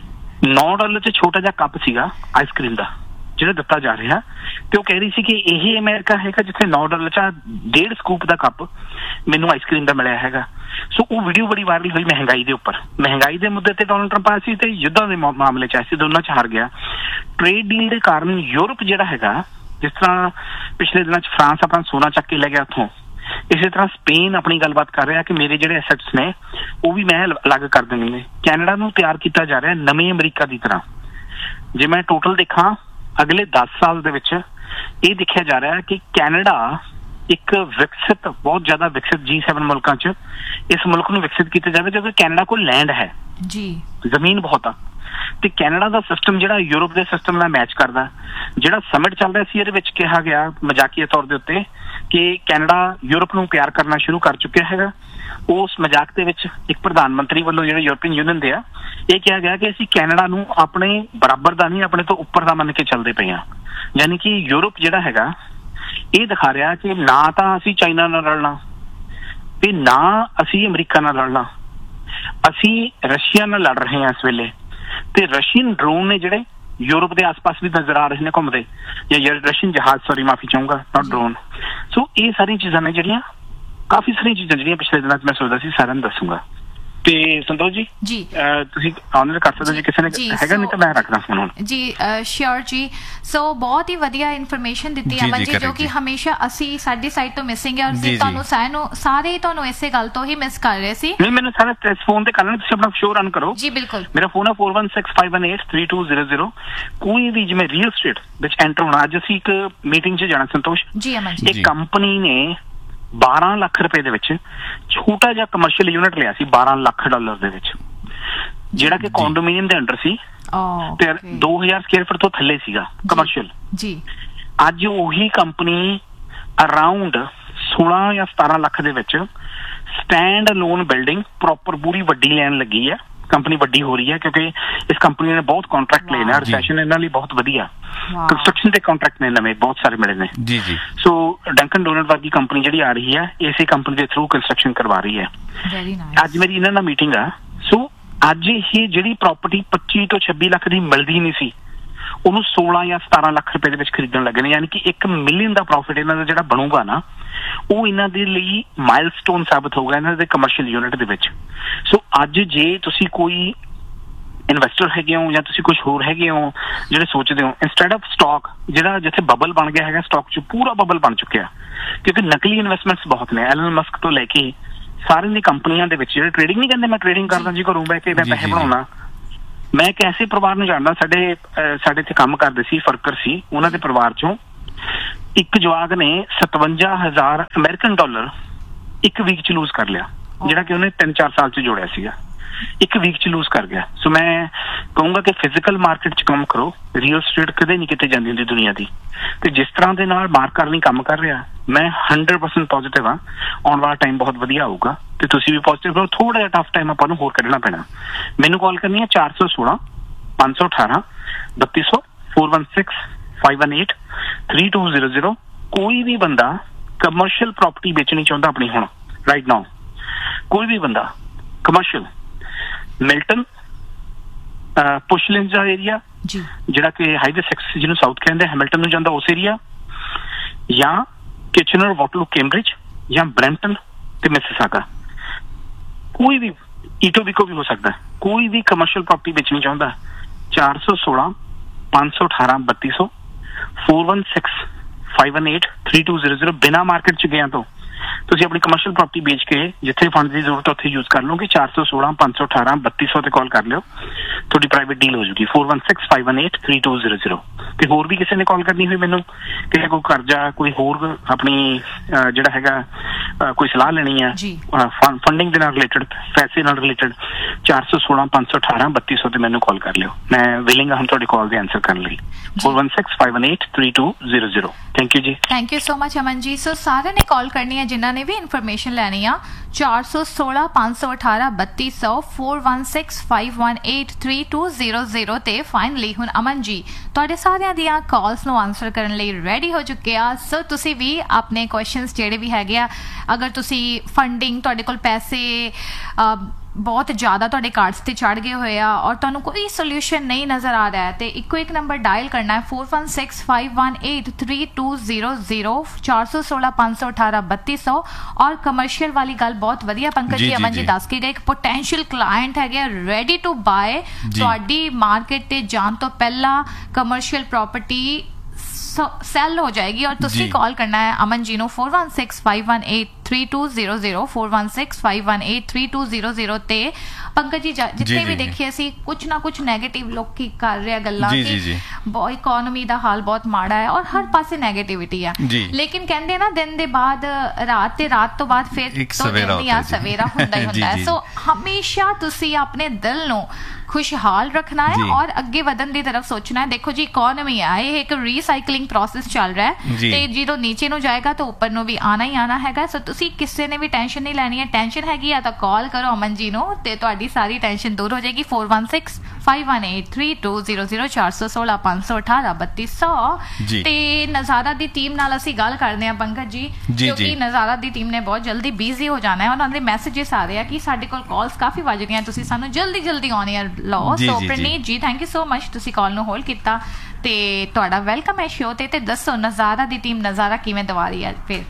ਨੌ ਡਾਲਰ 'ਚ ਛੋਟਾ ਜਿਹਾ ਕੱਪ ਸੀਗਾ ਆਈਸਕ੍ਰੀਮ ਦਾ ਜਿਹੜਾ ਦਿੱਤਾ ਜਾ ਰਿਹਾ, ਤੇ ਉਹ ਕਹਿ ਰਹੀ ਸੀ ਕਿ ਇਹ ਅਮਰੀਕਾ ਹੈਗਾ ਜਿੱਥੇ ਨੌ ਡਾਲਰ 'ਚ ਡੇਢ ਸਕੂਪ ਦਾ ਕੱਪ ਮੈਨੂੰ ਆਈਸਕ੍ਰੀਮ ਦਾ ਮਿਲਿਆ ਹੈਗਾ। ਸੋ ਉਹ ਵੀਡੀਓ ਬੜੀ ਵਾਇਰਲ ਹੋਈ ਮਹਿੰਗਾਈ ਦੇ ਉੱਪਰ। ਮਹਿੰਗਾਈ ਦੇ ਮੁੱਦੇ ਤੇ ਡੋਨਲਡ ਟਰੰਪ ਆਇਆ ਸੀ ਤੇ ਯੁੱਧਾਂ ਦੇ ਮਾਮਲੇ 'ਚ ਆਇਆ ਸੀ, ਦੋਨਾਂ 'ਚ ਹਾਰ ਗਿਆ। ਟ੍ਰੇਡ ਡੀਲ ਦੇ ਕਾਰਨ ਯੂਰਪ ਜਿਹੜਾ ਹੈਗਾ, ਜਿਸ ਤਰ੍ਹਾਂ ਪਿਛਲੇ ਦਿਨਾਂ 'ਚ ਫਰਾਂਸ ਆਪਣਾ ਸੋਨਾ ਚੱਕ ਕੇ ਲੈ ਗਿਆ ਉੱਥੋਂ, ਇਸੇ ਤਰ੍ਹਾਂ ਸਪੇਨ ਆਪਣੀ ਗੱਲਬਾਤ ਕਰ ਰਿਹਾ ਕਿ ਮੇਰੇ ਜਿਹੜੇ ਐਸੈਟਸ ਨੇ ਉਹ ਵੀ ਮੈਂ ਅਲੱਗ ਕਰ ਦੇਣੇ ਨੇ। ਕੈਨੇਡਾ ਨੂੰ ਤਿਆਰ ਕੀਤਾ ਜਾ ਰਿਹਾ ਨਵੇਂ ਅਮਰੀਕਾ ਦੀ ਤਰ੍ਹਾਂ। ਜੇ ਮੈਂ ਟੋਟਲ ਦੇਖਾਂ ਅਗਲੇ ਦਸ ਸਾਲ ਦੇ ਵਿੱਚ ਇਹ ਦੇਖਿਆ ਜਾ ਰਿਹਾ ਕਿ ਕੈਨੇਡਾ ਇੱਕ ਵਿਕਸਿਤ, ਬਹੁਤ ਜ਼ਿਆਦਾ ਵਿਕਸਿਤ ਜੀ ਸੈਵਨ ਮੁਲਕਾਂ 'ਚ ਇਸ ਮੁਲਕ ਨੂੰ ਵਿਕਸਿਤ ਕੀਤਾ ਜਾਵੇ ਕਿਉਂਕਿ ਕੈਨੇਡਾ ਕੋਲ ਲੈਂਡ ਹੈ ਜੀ, ਜ਼ਮੀਨ ਬਹੁਤ ਆ, ਤੇ ਕੈਨੇਡਾ ਦਾ ਸਿਸਟਮ ਜਿਹੜਾ ਯੂਰਪ ਦੇ ਸਿਸਟਮ ਨਾਲ ਮੈਚ ਕਰਦਾ। ਜਿਹੜਾ ਸਮਿਟ ਚੱਲ ਰਿਹਾ ਸੀ ਇਹਦੇ ਵਿੱਚ ਕਿਹਾ ਗਿਆ ਮਜ਼ਾਕੀਆ ਤੌਰ ਦੇ ਉੱਤੇ ਕਿ ਕੈਨੇਡਾ ਯੂਰਪ ਨੂੰ ਪਿਆਰ ਕਰਨਾ ਸ਼ੁਰੂ ਕਰ ਚੁੱਕਿਆ ਹੈਗਾ। ਉਸ ਮਜ਼ਾਕ ਦੇ ਵਿੱਚ ਇੱਕ ਪ੍ਰਧਾਨ ਮੰਤਰੀ ਵੱਲੋਂ ਜਿਹੜੇ ਯੂਰਪੀਅਨ ਯੂਨੀਅਨ ਦੇ ਆ ਇਹ ਕਿਹਾ ਗਿਆ ਕਿ ਅਸੀਂ ਕੈਨੇਡਾ ਨੂੰ ਆਪਣੇ ਬਰਾਬਰ ਦਾ ਨਹੀਂ, ਆਪਣੇ ਤੋਂ ਉੱਪਰ ਦਾ ਮੰਨ ਕੇ ਚੱਲਦੇ ਪਏ ਹਾਂ। ਯਾਨੀ ਕਿ ਯੂਰਪ ਜਿਹੜਾ ਹੈਗਾ ਇਹ ਦਿਖਾ ਰਿਹਾ ਕਿ ਨਾ ਤਾਂ ਅਸੀਂ ਚਾਈਨਾ ਨਾਲ ਲੜਨਾ ਤੇ ਨਾ ਅਸੀਂ ਅਮਰੀਕਾ ਨਾਲ ਲੜਨਾ, ਅਸੀਂ ਰਸ਼ੀਆ ਨਾਲ ਲੜ ਰਹੇ ਹਾਂ ਇਸ ਵੇਲੇ। ਤੇ ਰਸ਼ੀਅਨ ਡਰੋਨ ਨੇ ਜਿਹੜੇ ਯੂਰਪ ਦੇ ਆਸ-ਪਾਸ ਵੀ ਨਜ਼ਰ ਆ ਰਹੇ ਨੇ ਘੁੰਮਦੇ, ਜਾਂ ਰਸ਼ੀਅਨ ਜਹਾਜ਼, ਸੌਰੀ ਮਾਫੀ ਚਾਹੂੰਗਾ, ਨਾਟ ਡਰੋਨ। ਸੋ ਇਹ ਸਾਰੀਆਂ ਚੀਜ਼ਾਂ ਨੇ ਜਿਹੜੀਆਂ, ਕਾਫੀ ਸਾਰੀਆਂ ਚੀਜ਼ਾਂ ਜਿਹੜੀਆਂ ਪਿਛਲੇ ਦਿਨਾਂ 'ਚ ਮੈਂ ਸੋਚਦਾ ਸੀ ਸਾਰਿਆਂ ਨੂੰ ਦੱਸੂਗਾ। ਤੇ ਸੰਤੋਸ਼ ਜੀ ਜੀ ਤੁਸੀਂ ਆਨਰ ਕਰ ਸਕਦੇ ਜੇ ਕਿਸੇ ਨੇ ਹੈਗਾ, ਨਹੀਂ ਤਾਂ ਮੈਂ ਰੱਖਦਾ ਫੋਨ ਹੁਣ ਜੀ। ਸ਼ੋਰ ਜੀ। ਸੋ ਬਹੁਤ ਹੀ ਵਧੀਆ ਇਨਫੋਰਮੇਸ਼ਨ ਦਿੱਤੀ ਅਮਨ ਜੀ, ਜੋ ਕਿ ਹਮੇਸ਼ਾ ਅਸੀਂ ਸਾਡੀ ਸਾਈਡ ਤੋਂ ਮਿਸਿੰਗ ਹੈ, ਔਰ ਜੀ ਤੁਹਾਨੂੰ ਸਾਨੂੰ ਸਾਰੇ ਤੁਹਾਨੂੰ ਇਸੇ ਗੱਲ ਤੋਂ ਹੀ ਮਿਸ ਕਰ ਰਹੇ ਸੀ। ਨਹੀਂ, ਮੈਨੂੰ ਸਾਰਾ ਫੋਨ ਤੇ ਕਰਨਾ, ਤੁਸੀਂ ਆਪਣਾ ਸ਼ੋ ਰਨ ਕਰੋ ਜੀ। ਬਿਲਕੁਲ, ਮੇਰਾ ਫੋਨ ਹੈ four one six five one eight three two zero zero। ਕੋਈ ਵੀ ਜਿਵੇਂ ਰੀਅਲ ਸਟੇਟ ਵਿੱਚ ਐਂਟਰ ਹੋਣਾ, ਅੱਜ ਅਸੀਂ ਇੱਕ ਮੀਟਿੰਗ 'ਚ ਜਾਣਾ ਸੰਤੋਸ਼ ਜੀ। ਅਮਨ ਜੀ, ਇੱਕ ਕੰਪਨੀ ਨੇ ਬਾਰਾਂ ਲੱਖ ਰੁਪਏ ਦੇ ਵਿੱਚ ਛੋਟਾ ਜਿਹਾ ਕਮਰਸ਼ੀਅਲ ਯੂਨਿਟ ਲਿਆ ਸੀ, ਬਾਰਾਂ ਲੱਖ ਡਾਲਰ ਦੇ ਵਿੱਚ, ਜਿਹੜਾ ਕਿ ਕੰਡੋਮੀਨੀਅਮ ਦੇ ਅੰਡਰ ਸੀ ਤੇ ਦੋ ਹਜ਼ਾਰ ਸਕੁਅਰ ਫੁੱਟ ਤੋਂ ਥੱਲੇ ਸੀਗਾ ਕਮਰਸ਼ੀਅਲ ਜੀ। ਅੱਜ ਉਹੀ ਕੰਪਨੀ ਅਰਾਊਂਡ ਸੋਲਾਂ ਜਾਂ ਸਤਾਰਾਂ ਲੱਖ ਦੇ ਵਿੱਚ ਸਟੈਂਡ ਅਲੋਨ ਬਿਲਡਿੰਗ ਪ੍ਰੋਪਰ ਪੂਰੀ ਵੱਡੀ ਲੈਣ ਲੱਗੀ ਹੈ। ਕੰਪਨੀ ਵੱਡੀ ਹੋ ਰਹੀ ਹੈ ਕਿਉਂਕਿ ਇਸ ਕੰਪਨੀ ਨੇ ਬਹੁਤ ਕੰਟਰੈਕਟ ਲਏ ਨੇ, ਰਿਸੈਸ਼ਨ ਇਹਨਾਂ ਲਈ ਬਹੁਤ ਵਧੀਆ, ਕੰਸਟਰਕਸ਼ਨ ਦੇ ਕੰਟਰੈਕਟ ਨੇ ਨਵੇਂ ਬਹੁਤ ਸਾਰੇ ਮਿਲੇ ਨੇ ਜੀ ਜੀ। ਸੋ ਡੰਕਨ ਡੋਨਟ ਵਰਗੀ ਕੰਪਨੀ ਜਿਹੜੀ ਆ ਰਹੀ ਹੈ ਇਸੇ ਕੰਪਨੀ ਦੇ ਥਰੂ ਕੰਸਟਰਕਸ਼ਨ ਕਰਵਾ ਰਹੀ ਹੈ। ਅੱਜ ਮੇਰੀ ਇਹਨਾਂ ਨਾਲ ਮੀਟਿੰਗ ਆ। ਸੋ ਅੱਜ ਇਹ ਜਿਹੜੀ ਪ੍ਰਾਪਰਟੀ ਪੱਚੀ ਤੋਂ ਛੱਬੀ ਲੱਖ ਦੀ ਮਿਲਦੀ ਨਹੀਂ ਸੀ, ਉਹਨੂੰ ਸੋਲਾਂ ਜਾਂ ਸਤਾਰਾਂ ਲੱਖ ਰੁਪਏ ਦੇ ਵਿੱਚ ਖਰੀਦਣ ਲੱਗੇ ਨੇ। ਯਾਨੀ ਕਿ ਇੱਕ ਮਿਲੀਅਨ ਦਾ ਪ੍ਰੋਫਿਟ ਇਹਨਾਂ ਦਾ ਜਿਹੜਾ ਬਣੂਗਾ ਨਾ, ਉਹ ਇਹਨਾਂ ਦੇ ਲਈ ਮਾਈਲਸਟੋਨ ਸਾਬਤ ਹੋਊਗਾ ਇਹਨਾਂ ਦੇ ਕਮਰਸ਼ੀਅਲ ਯੂਨਿਟ ਦੇ ਵਿੱਚ। ਸੋ ਅੱਜ ਜੇ ਤੁਸੀਂ ਕੋਈ ਇਨਵੈਸਟਰ ਹੈਗੇ ਹੋ ਜਾਂ ਤੁਸੀਂ ਕੁਝ ਹੋਰ ਹੈਗੇ ਹੋ ਜਿਹੜੇ ਸੋਚਦੇ ਹੋ, ਇੰਸਟੈਡ ਆਫ ਸਟਾਕ ਜਿਹੜਾ ਜਿੱਥੇ ਬਬਲ ਬਣ ਗਿਆ ਹੈਗਾ, ਸਟਾਕ 'ਚ ਪੂਰਾ ਬਬਲ ਬਣ ਚੁੱਕਿਆ ਕਿਉਂਕਿ ਨਕਲੀ ਇਨਵੈਸਟਮੈਂਟਸ ਬਹੁਤ ਨੇ। ਐਲਨ ਮਸਕ ਤੋਂ ਲੈ ਕੇ ਸਾਰਿਆਂ ਦੀ ਕੰਪਨੀਆਂ ਦੇ ਵਿੱਚ ਜਿਹੜੇ ਟ੍ਰੇਡਿੰਗ ਨਹੀਂ ਕਹਿੰਦੇ ਮੈਂ ਟ੍ਰੇਡਿੰਗ ਕਰਦਾ ਜੀ ਘਰੋਂ ਬਹਿ ਕੇ ਮੈਂ ਪੈਸੇ ਬਣਾਉਣਾ। ਮੈਂ ਇੱਕ ਐਸੇ ਪਰਿਵਾਰ ਨੂੰ ਜਾਣਦਾ, ਸਾਡੇ ਸਾਡੇ ਇੱਥੇ ਕੰਮ ਕਰਦੇ ਸੀ, ਫਰਕਰ ਸੀ, ਉਹਨਾਂ ਦੇ ਪਰਿਵਾਰ 'ਚੋਂ ਇੱਕ ਜਵਾਕ ਨੇ ਸਤਵੰਜਾ ਹਜ਼ਾਰ ਅਮਰੀਕਨ ਡਾਲਰ ਇੱਕ ਵੀਕ 'ਚ ਲੂਜ਼ ਕਰ ਲਿਆ, ਜਿਹੜਾ ਕਿ ਉਹਨੇ ਤਿੰਨ ਚਾਰ ਸਾਲ 'ਚ ਜੋੜਿਆ ਸੀਗਾ, ਇੱਕ ਵੀਕ 'ਚ ਲੂਜ਼ ਕਰ ਗਿਆ। ਸੋ ਮੈਂ ਕਹੂੰਗਾ ਕਿ ਫਿਜ਼ੀਕਲ ਮਾਰਕੀਟ 'ਚ ਕੰਮ ਕਰੋ, ਰੀਅਲ ਸਟੇਟ ਕਦੇ ਨਹੀਂ ਕਿਤੇ ਜਾਂਦੀ ਹੁੰਦੀ ਦੁਨੀਆ ਦੀ। ਤੇ ਜਿਸ ਤਰ੍ਹਾਂ ਦੇ ਨਾਲ ਮਾਰਕ ਕਰਨੀ ਕੰਮ ਕਰ ਰਿਹਾ, ਮੈਂ ਹੰਡਰਡ ਪਰਸੈਂਟ ਪੋਜ਼ਿਟਿਵ ਹਾਂ ਆਉਣ ਵਾਲਾ ਟਾਈਮ ਬਹੁਤ ਵਧੀਆ ਆਊਗਾ ਤੇ ਤੁਸੀਂ ਵੀ ਪੋਜ਼ਿਟਿਵ ਰਹੋ। ਥੋੜਾ ਜਿਹਾ ਟਫ ਟਾਈਮ ਆਪਾਂ ਨੂੰ ਹੋਰ ਕੱਢਣਾ ਪੈਣਾ। ਮੈਨੂੰ ਕਾਲ ਕਰਨੀ ਹੈ ਚਾਰ ਸੌ ਸੋਲਾਂ ਪੰਜ ਸੌ ਅਠਾਰਾਂ ਬੱਤੀ ਸੌ four one six five one eight three two zero zero। ਕੋਈ ਵੀ ਬੰਦਾ ਕਮਰਸ਼ੀਅਲ ਪ੍ਰਾਪਰਟੀ ਵੇਚਣੀ ਚਾਹੁੰਦਾ ਆਪਣੀ ਹੁਣ ਰਾਈਟ ਨਾਓ, ਕੋਈ ਵੀ ਬੰਦਾ ਕਮਰਸ਼ੀਅਲ ਮਿਲਟਨ ਪੁਸ਼ਲਿੰਸ ਦਾ ਏਰੀਆ ਜਿਹੜਾ ਕਿ ਹਾਈਵੇ ਸਿਕਸ ਜਿਹਨੂੰ ਸਾਊਥ ਕਹਿੰਦੇ, ਹੈਮਿਲਟਨ ਨੂੰ ਜਾਂਦਾ ਉਸ ਏਰੀਆ, ਜਾਂ ਕਿਚਨਰ ਵਾਟਰਲੂ ਕੈਂਬਰਿਜ, ਜਾਂ ਬਰੈਂਪਟਨ ਤੇ ਮਿਸਿਸਾਗਾ, ਕੋਈ ਵੀ ਈਟੋਬੀਕੋ ਵੀ ਹੋ ਸਕਦਾ, ਕੋਈ ਵੀ ਕਮਰਸ਼ੀਅਲ ਪ੍ਰੋਪਰਟੀ ਵੇਚਣੀ ਚਾਹੁੰਦਾ, ਚਾਰ ਸੌ ਸੋਲਾਂ ਪੰਜ ਸੌ ਅਠਾਰਾਂ ਬੱਤੀ ਸੌ four one six five one eight three two zero zero ਬਿਨਾਂ ਮਾਰਕੀਟ ਚ ਗਿਆ ਤੋਂ ਤੁਸੀਂ ਆਪਣੀ ਕਮਰਸ਼ੀਅਲ ਪ੍ਰੋਪਰਟੀ ਵੇਚ ਕੇ ਜਿੱਥੇ ਫੰਡ ਦੀ ਜ਼ਰੂਰਤ ਉੱਥੇ ਯੂਜ਼ ਕਰ ਲਓਗੇ। ਚਾਰ ਸੌ ਸੋਲਾਂ ਪੰਜ ਸੌ ਅਠਾਰਾਂ ਬੱਤੀ ਸੌ ਤੇ ਕਾਲ ਕਰ ਲਿਓ, ਤੁਹਾਡੀ ਪ੍ਰਾਈਵੇਟ ਡੀਲ ਹੋ ਜੂਗੀ। Four one six five one eight three two zero zero. ਤੇ ਹੋਰ ਵੀ ਕਿਸੇ ਨੇ ਕਾਲ ਕਰਨੀ ਹੋਈ ਮੈਨੂੰ, ਕਿਸੇ ਕੋਈ ਕਰਜ਼ਾ, ਕੋਈ ਹੋਰ ਆਪਣੀ ਜਿਹੜਾ ਹੈਗਾ ਕੋਈ ਸਲਾਹ ਲੈਣੀ ਆ ਫੰਡਿੰਗ ਦੇ ਨਾਲ ਰਿਲੇਟਡ, ਪੈਸੇ ਨਾਲ ਰਿਲੇਟਡ, ਚਾਰ ਸੌ ਸੋਲਾਂ ਪੰਜ ਸੌ ਅਠਾਰਾਂ ਬੱਤੀ ਸੌ ਤੇ ਮੈਨੂੰ ਕਾਲ ਕਰ ਲਿਓ। ਮੈਂ ਵਿਲਿੰਗ ਹਾਂ ਤੁਹਾਡੇ ਕਾਲ ਦੇ ਆਂਸਰ ਕਰਨ ਲਈ। Four one six five one eight three two zero zero. Thank you ਜੀ। Thank you so much Aman ji. ਸੋ ਸਾਰਿਆਂ ਨੇ ਕਾਲ ਕਰਨੀ ਹੈ ਜਿਨ੍ਹਾਂ ਨੇ ਵੀ ਇਨਫੋਰਮੇਸ਼ਨ ਲੈਣੀ ਆ, ਚਾਰ ਸੌ ਸੋਲਾਂ ਪੰਜ ਸੌ ਅਠਾਰਾਂ ਬੱਤੀ ਸੌ four one six five one eight three two zero zero ਤੇ ਫਾਈਨਲੀ ਹੁਣ ਅਮਨ ਜੀ ਤੁਹਾਡੇ ਸਾਰਿਆਂ ਦੀਆਂ ਕਾਲਸ ਨੂੰ ਆਨਸਰ ਕਰਨ ਲਈ ਰੈਡੀ ਹੋ ਚੁੱਕੇ ਆ। ਸੋ ਤੁਸੀਂ ਵੀ ਆਪਣੇ ਕੁਐਸਚਨਸ ਜਿਹੜੇ ਵੀ ਹੈਗੇ ਆ, ਅਗਰ ਤੁਸੀਂ ਫੰਡਿੰਗ, ਤੁਹਾਡੇ ਕੋਲ ਪੈਸੇ ਬਹੁਤ ਜ਼ਿਆਦਾ ਤੁਹਾਡੇ ਕਾਰਡਸ ਤੇ ਚੜ ਗਏ ਹੋਏ ਆ ਔਰ ਤੁਹਾਨੂੰ ਕੋਈ ਸੋਲਿਊਸ਼ਨ ਨਹੀਂ ਨਜ਼ਰ ਆ ਰਿਹਾ ਹੈ, ਤੇ ਇੱਕੋ ਇੱਕ ਨੰਬਰ ਡਾਇਲ ਕਰਨਾ ਹੈ four one six five one eight three two zero zero, ਚਾਰ ਸੌ ਸੋਲਾਂ ਪੰਜ ਸੌ ਅਠਾਰਾਂ ਬੱਤੀ ਸੌ। ਔਰ ਕਮਰਸ਼ੀਅਲ ਵਾਲੀ ਗੱਲ ਬਹੁਤ ਵਧੀਆ ਪੰਕਜ ਜੀ ਅਮਨ ਜੀ ਦੱਸ ਕੇ ਗਏ, ਇੱਕ ਪੋਟੈਂਸ਼ੀਅਲ ਕਲਾਇੰਟ ਹੈਗੇ ਰੈਡੀ ਟੂ ਬਾਏ, ਤੁਹਾਡੀ ਮਾਰਕੀਟ ਤੇ ਜਾਣ ਤੋਂ ਪਹਿਲਾਂ ਕਮਰਸ਼ੀਅਲ ਪ੍ਰੋਪਰਟੀ ਸੈਲ ਹੋ ਜਾਏਗੀ। ਔਰ ਤੁਸੀਂ ਕਾਲ ਕਰਨਾ ਹੈ ਅਮਨ ਜੀ ਨੂੰ four one six five one eight three two zero zero, four one six five one eight three two zero zero ਤੇ ਪੰਕਜ ਜੀ ਜਿੱਥੇ ਵੀ ਦੇਖੀਏ ਅਸੀਂ ਕੁਛ ਨਾ ਕੁਛ ਨੈਗੇਟਿਵ ਲੋਕੀ ਕਰ ਰਹੇ ਗੱਲਾਂ ਕਿ ਬਹੁਤ ਇਕੋਨਮੀ ਦਾ ਹਾਲ ਬਹੁਤ ਮਾੜਾ ਹੈ ਔਰ ਹਰ ਪਾਸੇ ਨੈਗੇਟਿਵਿਟੀ ਆ, ਲੇਕਿਨ ਕਹਿੰਦੇ ਨਾ ਦਿਨ ਦੇ ਬਾਅਦ ਰਾਤ ਤੇ ਰਾਤ ਤੋਂ ਬਾਅਦ ਫਿਰ ਸਵੇਰਾ ਹੁੰਦਾ ਹੀ ਹੁੰਦਾ ਹੈ। ਸੋ ਹਮੇਸ਼ਾ ਤੁਸੀਂ ਆਪਣੇ ਦਿਲ ਨੂੰ ਖੁਸ਼ਹਾਲ ਰੱਖਣਾ ਹੈ ਔਰ ਅੱਗੇ ਵਧਣ ਦੀ ਤਰਫ ਸੋਚਣਾ ਹੈ। ਦੇਖੋ ਜੀ ਇਕੋਨਮੀ ਆ, ਇਹ ਇੱਕ ਰੀਸਾਈਕਲਿੰਗ ਪ੍ਰੋਸੈਸ ਚੱਲ ਰਿਹਾ ਹੈ ਤੇ ਜਦੋਂ ਨੀਚੇ ਨੂੰ ਜਾਏਗਾ ਤਾਂ ਉੱਪਰ ਨੂੰ ਵੀ ਆਣਾ ਹੀ ਆਣਾ ਹੈਗਾ। ਸੋ ਤੁਸੀਂ ਕਿਸੇ ਨੇ ਵੀ ਟੈਨਸ਼ਨ ਨਹੀਂ ਲੈਣੀ ਹੈ, ਟੈਨਸ਼ਨ ਹੈਗੀ ਆ ਤਾਂ ਕਾਲ ਕਰੋ ਅਮਨ ਜੀ ਨੂੰ ਤੇ ਤੁਹਾਡੀ ਸਾਰੀ ਟੈਨਸ਼ਨ ਦੂਰ ਹੋ ਜਾਏਗੀ। Four one six five one eight three two zero zero, ਚਾਰ ਸੌ ਸੋਲਾਂ ਪੰਜ ਸੌ ਅਠਾਰਾਂ ਬੱਤੀ ਸੌ। ਤੇ ਨਜ਼ਾਰਾ ਦੀ ਟੀਮ ਨਾਲ ਅਸੀਂ ਗੱਲ ਕਰਦੇ ਹਾਂ ਪੰਕਜ ਜੀ, ਕਿਉਂਕਿ ਨਜ਼ਾਰਾ ਦੀ ਟੀਮ ਨੇ ਬਹੁਤ ਜਲਦੀ ਬਿਜ਼ੀ ਹੋ ਜਾਣਾ ਹੈ। ਉਹਨਾਂ ਦੇ ਮੈਸੇजेस ਆ ਰਹੇ ਆ ਕਿ ਸਾਡੇ ਕੋਲ ਕਾਲਸ ਕਾਫੀ ਵੱਜ ਰਹੀਆਂ, ਤੁਸੀਂ ਸਾਨੂੰ ਜਲਦੀ ਜਲਦੀ ਔਨ ਏਅਰ ਲਓ। ਸੋ ਪ੍ਰਨੀਤ ਜੀ ਥੈਂਕ ਯੂ ਸੋ ਮਚ, ਤੁਸੀਂ ਕਾਲ ਨੂੰ ਹੋਲਡ ਕੀਤਾ ਤੇ ਤੁਹਾਡਾ ਵੈਲਕਮ ਹੈ ਸ਼ੋ ਤੇ। ਤੇ ਦੱਸੋ ਨਜ਼ਾਰਾ ਦੀ ਟੀਮ ਨਜ਼ਾਰਾ ਕਿਵੇਂ ਦਵਾ ਰਹੀ ਹੈ ਫਿਰ?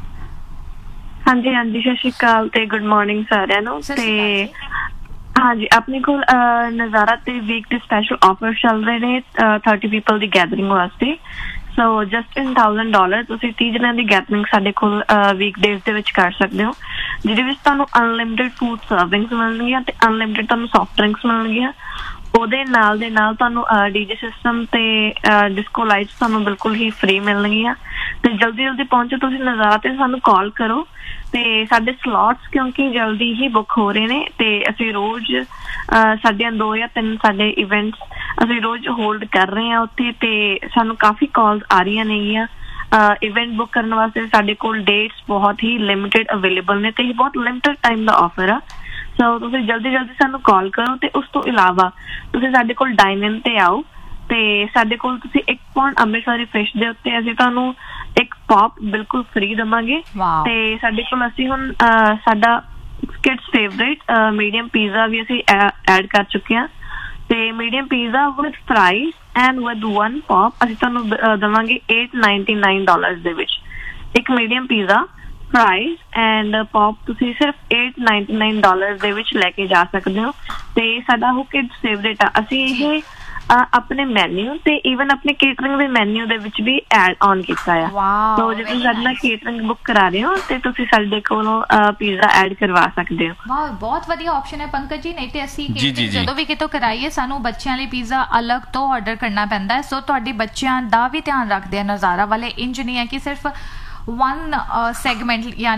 ਹਾਂਜੀ ਹਾਂਜੀ ਸਤਿ ਸ਼੍ਰੀ ਅਕਾਲ ਤੇ ਗੁੱਡ ਮਾਰਨਿੰਗ ਸਾਰਿਆਂ ਨੂੰ। ਤੇ ਹਾਂਜੀ ਆਪਣੇ ਕੋਲ ਨਜ਼ਾਰਾ ਤੇ ਵੀਕ ਦੇ ਸਪੈਸ਼ਲ ਆਫਰ ਚੱਲ ਰਹੇ ਨੇ ਥਰਟੀ ਪੀਪਲ ਦੀ ਗੈਦਰਿੰਗ ਵਾਸਤੇ। ਸੋ ਜਸਟ ਇਨ ਥਾਊਜ਼ੈਂਡ ਡਾਲਰ ਤੁਸੀਂ ਤੀਹ ਜਣਿਆਂ ਦੀ ਗੈਦਰਿੰਗ ਸਾਡੇ ਕੋਲ ਵੀਕ ਡੇਜ਼ ਦੇ ਵਿੱਚ ਕਰ ਸਕਦੇ ਹੋ, ਜਿਹਦੇ ਵਿੱਚ ਤੁਹਾਨੂੰ ਅਨਲਿਮਿਟਿਡ ਫੂਡ ਸਰਵਿੰਗਸ ਮਿਲਣਗੀਆਂ ਤੇ ਅਨਲਿਮਿਟਿਡ ਤੁਹਾਨੂੰ ਸੌਫਟ ਡਰਿੰਕਸ ਮਿਲਣਗੀਆਂ। ਉਹਦੇ ਨਾਲ ਦੇ ਨਾਲ ਤੁਹਾਨੂੰ ਡੀਜੇ ਸਿਸਟਮ ਤੇ ਡਿਸਕੋ ਲਾਈਟਸ ਤੁਹਾਨੂੰ ਬਿਲਕੁਲ ਹੀ ਫ੍ਰੀ ਮਿਲਣਗੀਆਂ। ਤੇ ਜਲਦੀ ਜਲਦੀ ਪਹੁੰਚੋ ਤੁਸੀਂ ਨਜ਼ਾਰਾ ਤੇ, ਸਾਨੂੰ ਕਾਲ ਕਰੋ ਤੇ ਸਾਡੇ ਸਲੋਟਸ ਕਿਉਂਕਿ ਜਲਦੀ ਹੀ ਬੁੱਕ ਹੋ ਰਹੇ ਨੇ ਤੇ ਅਸੀਂ ਰੋਜ਼ ਸਾਡੀਆਂ ਦੋ ਜਾਂ ਤਿੰਨ ਸਾਡੇ ਇਵੈਂਟਸ ਅਸੀਂ ਰੋਜ਼ ਹੋਲਡ ਕਰ ਰਹੇ ਹਾਂ ਉੱਥੇ, ਤੇ ਸਾਨੂੰ ਕਾਫੀ ਕਾਲਸ ਆ ਰਹੀਆਂ ਨੇਗੀਆਂ ਇਵੈਂਟ ਬੁੱਕ ਕਰਨ ਵਾਸਤੇ। ਸਾਡੇ ਕੋਲ ਡੇਟਸ ਬਹੁਤ ਹੀ ਲਿਮਿਟਿਡ ਅਵੇਲੇਬਲ ਨੇ ਤੇ ਇਹ ਬਹੁਤ ਲਿਮਿਟਿਡ ਟਾਈਮ ਦਾ ਆਫਰ ਆ। ਸੋ ਤੁਸੀਂ ਜਲਦੀ ਜਲਦੀ ਸਾਨੂੰ ਕਾਲ ਕਰੋ ਤੇ ਉਸ ਤੋਂ ਇਲਾਵਾ ਤੁਸੀਂ ਸਾਡੇ ਕੋਲ ਡਾਈਨ ਇਨ ਤੇ ਆਓ ਤੇ ਸਾਡੇ ਕੋਲ ਤੁਸੀਂ ਇੱਕ ਪੌਂਡ ਅੰਮ੍ਰਿਤਸਰੀ ਫਿਸ਼ ਦੇ ਉੱਤੇ ਅਸੀਂ ਤੁਹਾਨੂੰ ਇੱਕ ਪੌਪ ਬਿਲਕੁਲ ਫ੍ਰੀ ਦੇਵਾਂਗੇ। ਤੇ ਸਾਡੇ ਕੋਲ ਅਸੀਂ ਹੁਣ ਸਾਡਾ ਕਿਡਸ ਫੇਵਰੇਟ ਮੀਡੀਅਮ ਪੀਜ਼ਾ ਵੀ ਅਸੀਂ ਐਡ ਕਰ ਚੁੱਕੇ ਹਾਂ ਤੇ medium pizza with fries and with one pop ਅਸੀਂ ਤੁਹਾਨੂੰ ਦੇਵਾਂਗੇ ਏਟ ਨਾਈਨਟੀ ਨਾਈਨ ਡਾਲਰ ਦੇ ਵਿੱਚ। ਇੱਕ medium pizza, fries and pop ਤੁਸੀਂ ਸਿਰਫ ਏਟ ਨਾਈਨਟੀ ਨਾਈਨ ਡਾਲਰ ਦੇ ਵਿੱਚ ਲੈ ਕੇ ਜਾ ਸਕਦੇ ਹੋ। ਤੇ ਸਾਡਾ ਉਹ ਕਿਡਸ ਫੇਵਰੇਟ ਆ, ਅਸੀਂ ਇਹ ਆਪਣੇ ਮੈਨਿਊ ਤੇ ਈਵਨ ਆਪਣੇ ਕੇਟਰਿੰਗ ਦੇ ਮੈਨਿਊ ਦੇ ਵਿੱਚ ਵੀ ਐਡ ਔਨ ਕੀਤਾ ਆ। ਸੋ ਜੇ ਤੁਸੀਂ ਸਾਡੇ ਨਾਲ ਕੇਟਰਿੰਗ ਬੁੱਕ ਕਰਾ ਰਹੇ ਹੋ ਤੇ ਤੁਸੀਂ ਸਾਡੇ ਕੋਲੋਂ ਪੀਜ਼ਾ ਐਡ ਕਰਵਾ ਸਕਦੇ ਹੋ। ਵਾਹ ਬਹੁਤ ਵਧੀਆ ਆਪਸ਼ਨ ਹੈ ਪੰਕਜ ਜੀ। ਨਹੀਂ ਤੇ ਅਸੀਂ ਜਦੋਂ ਵੀ ਕਿਤੋਂ ਕਰਾਈਏ ਸਾਨੂੰ ਬੱਚਿਆਂ ਲਈ ਪੀਜ਼ਾ ਅਲੱਗ ਤੋਂ ਆਰਡਰ ਕਰਨਾ ਪੈਂਦਾ ਹੈ। ਸੋ ਤੁਹਾਡੇ ਬੱਚਿਆਂ ਦਾ ਵੀ ਧਿਆਨ ਰੱਖਦੇ ਆ ਨਜ਼ਾਰਾ ਵਾਲੇ, ਇੰਜ ਨਹੀਂ ਹੈ ਕਿ ਸਿਰਫ ਵਨ ਸੈਗਮੈਂਟ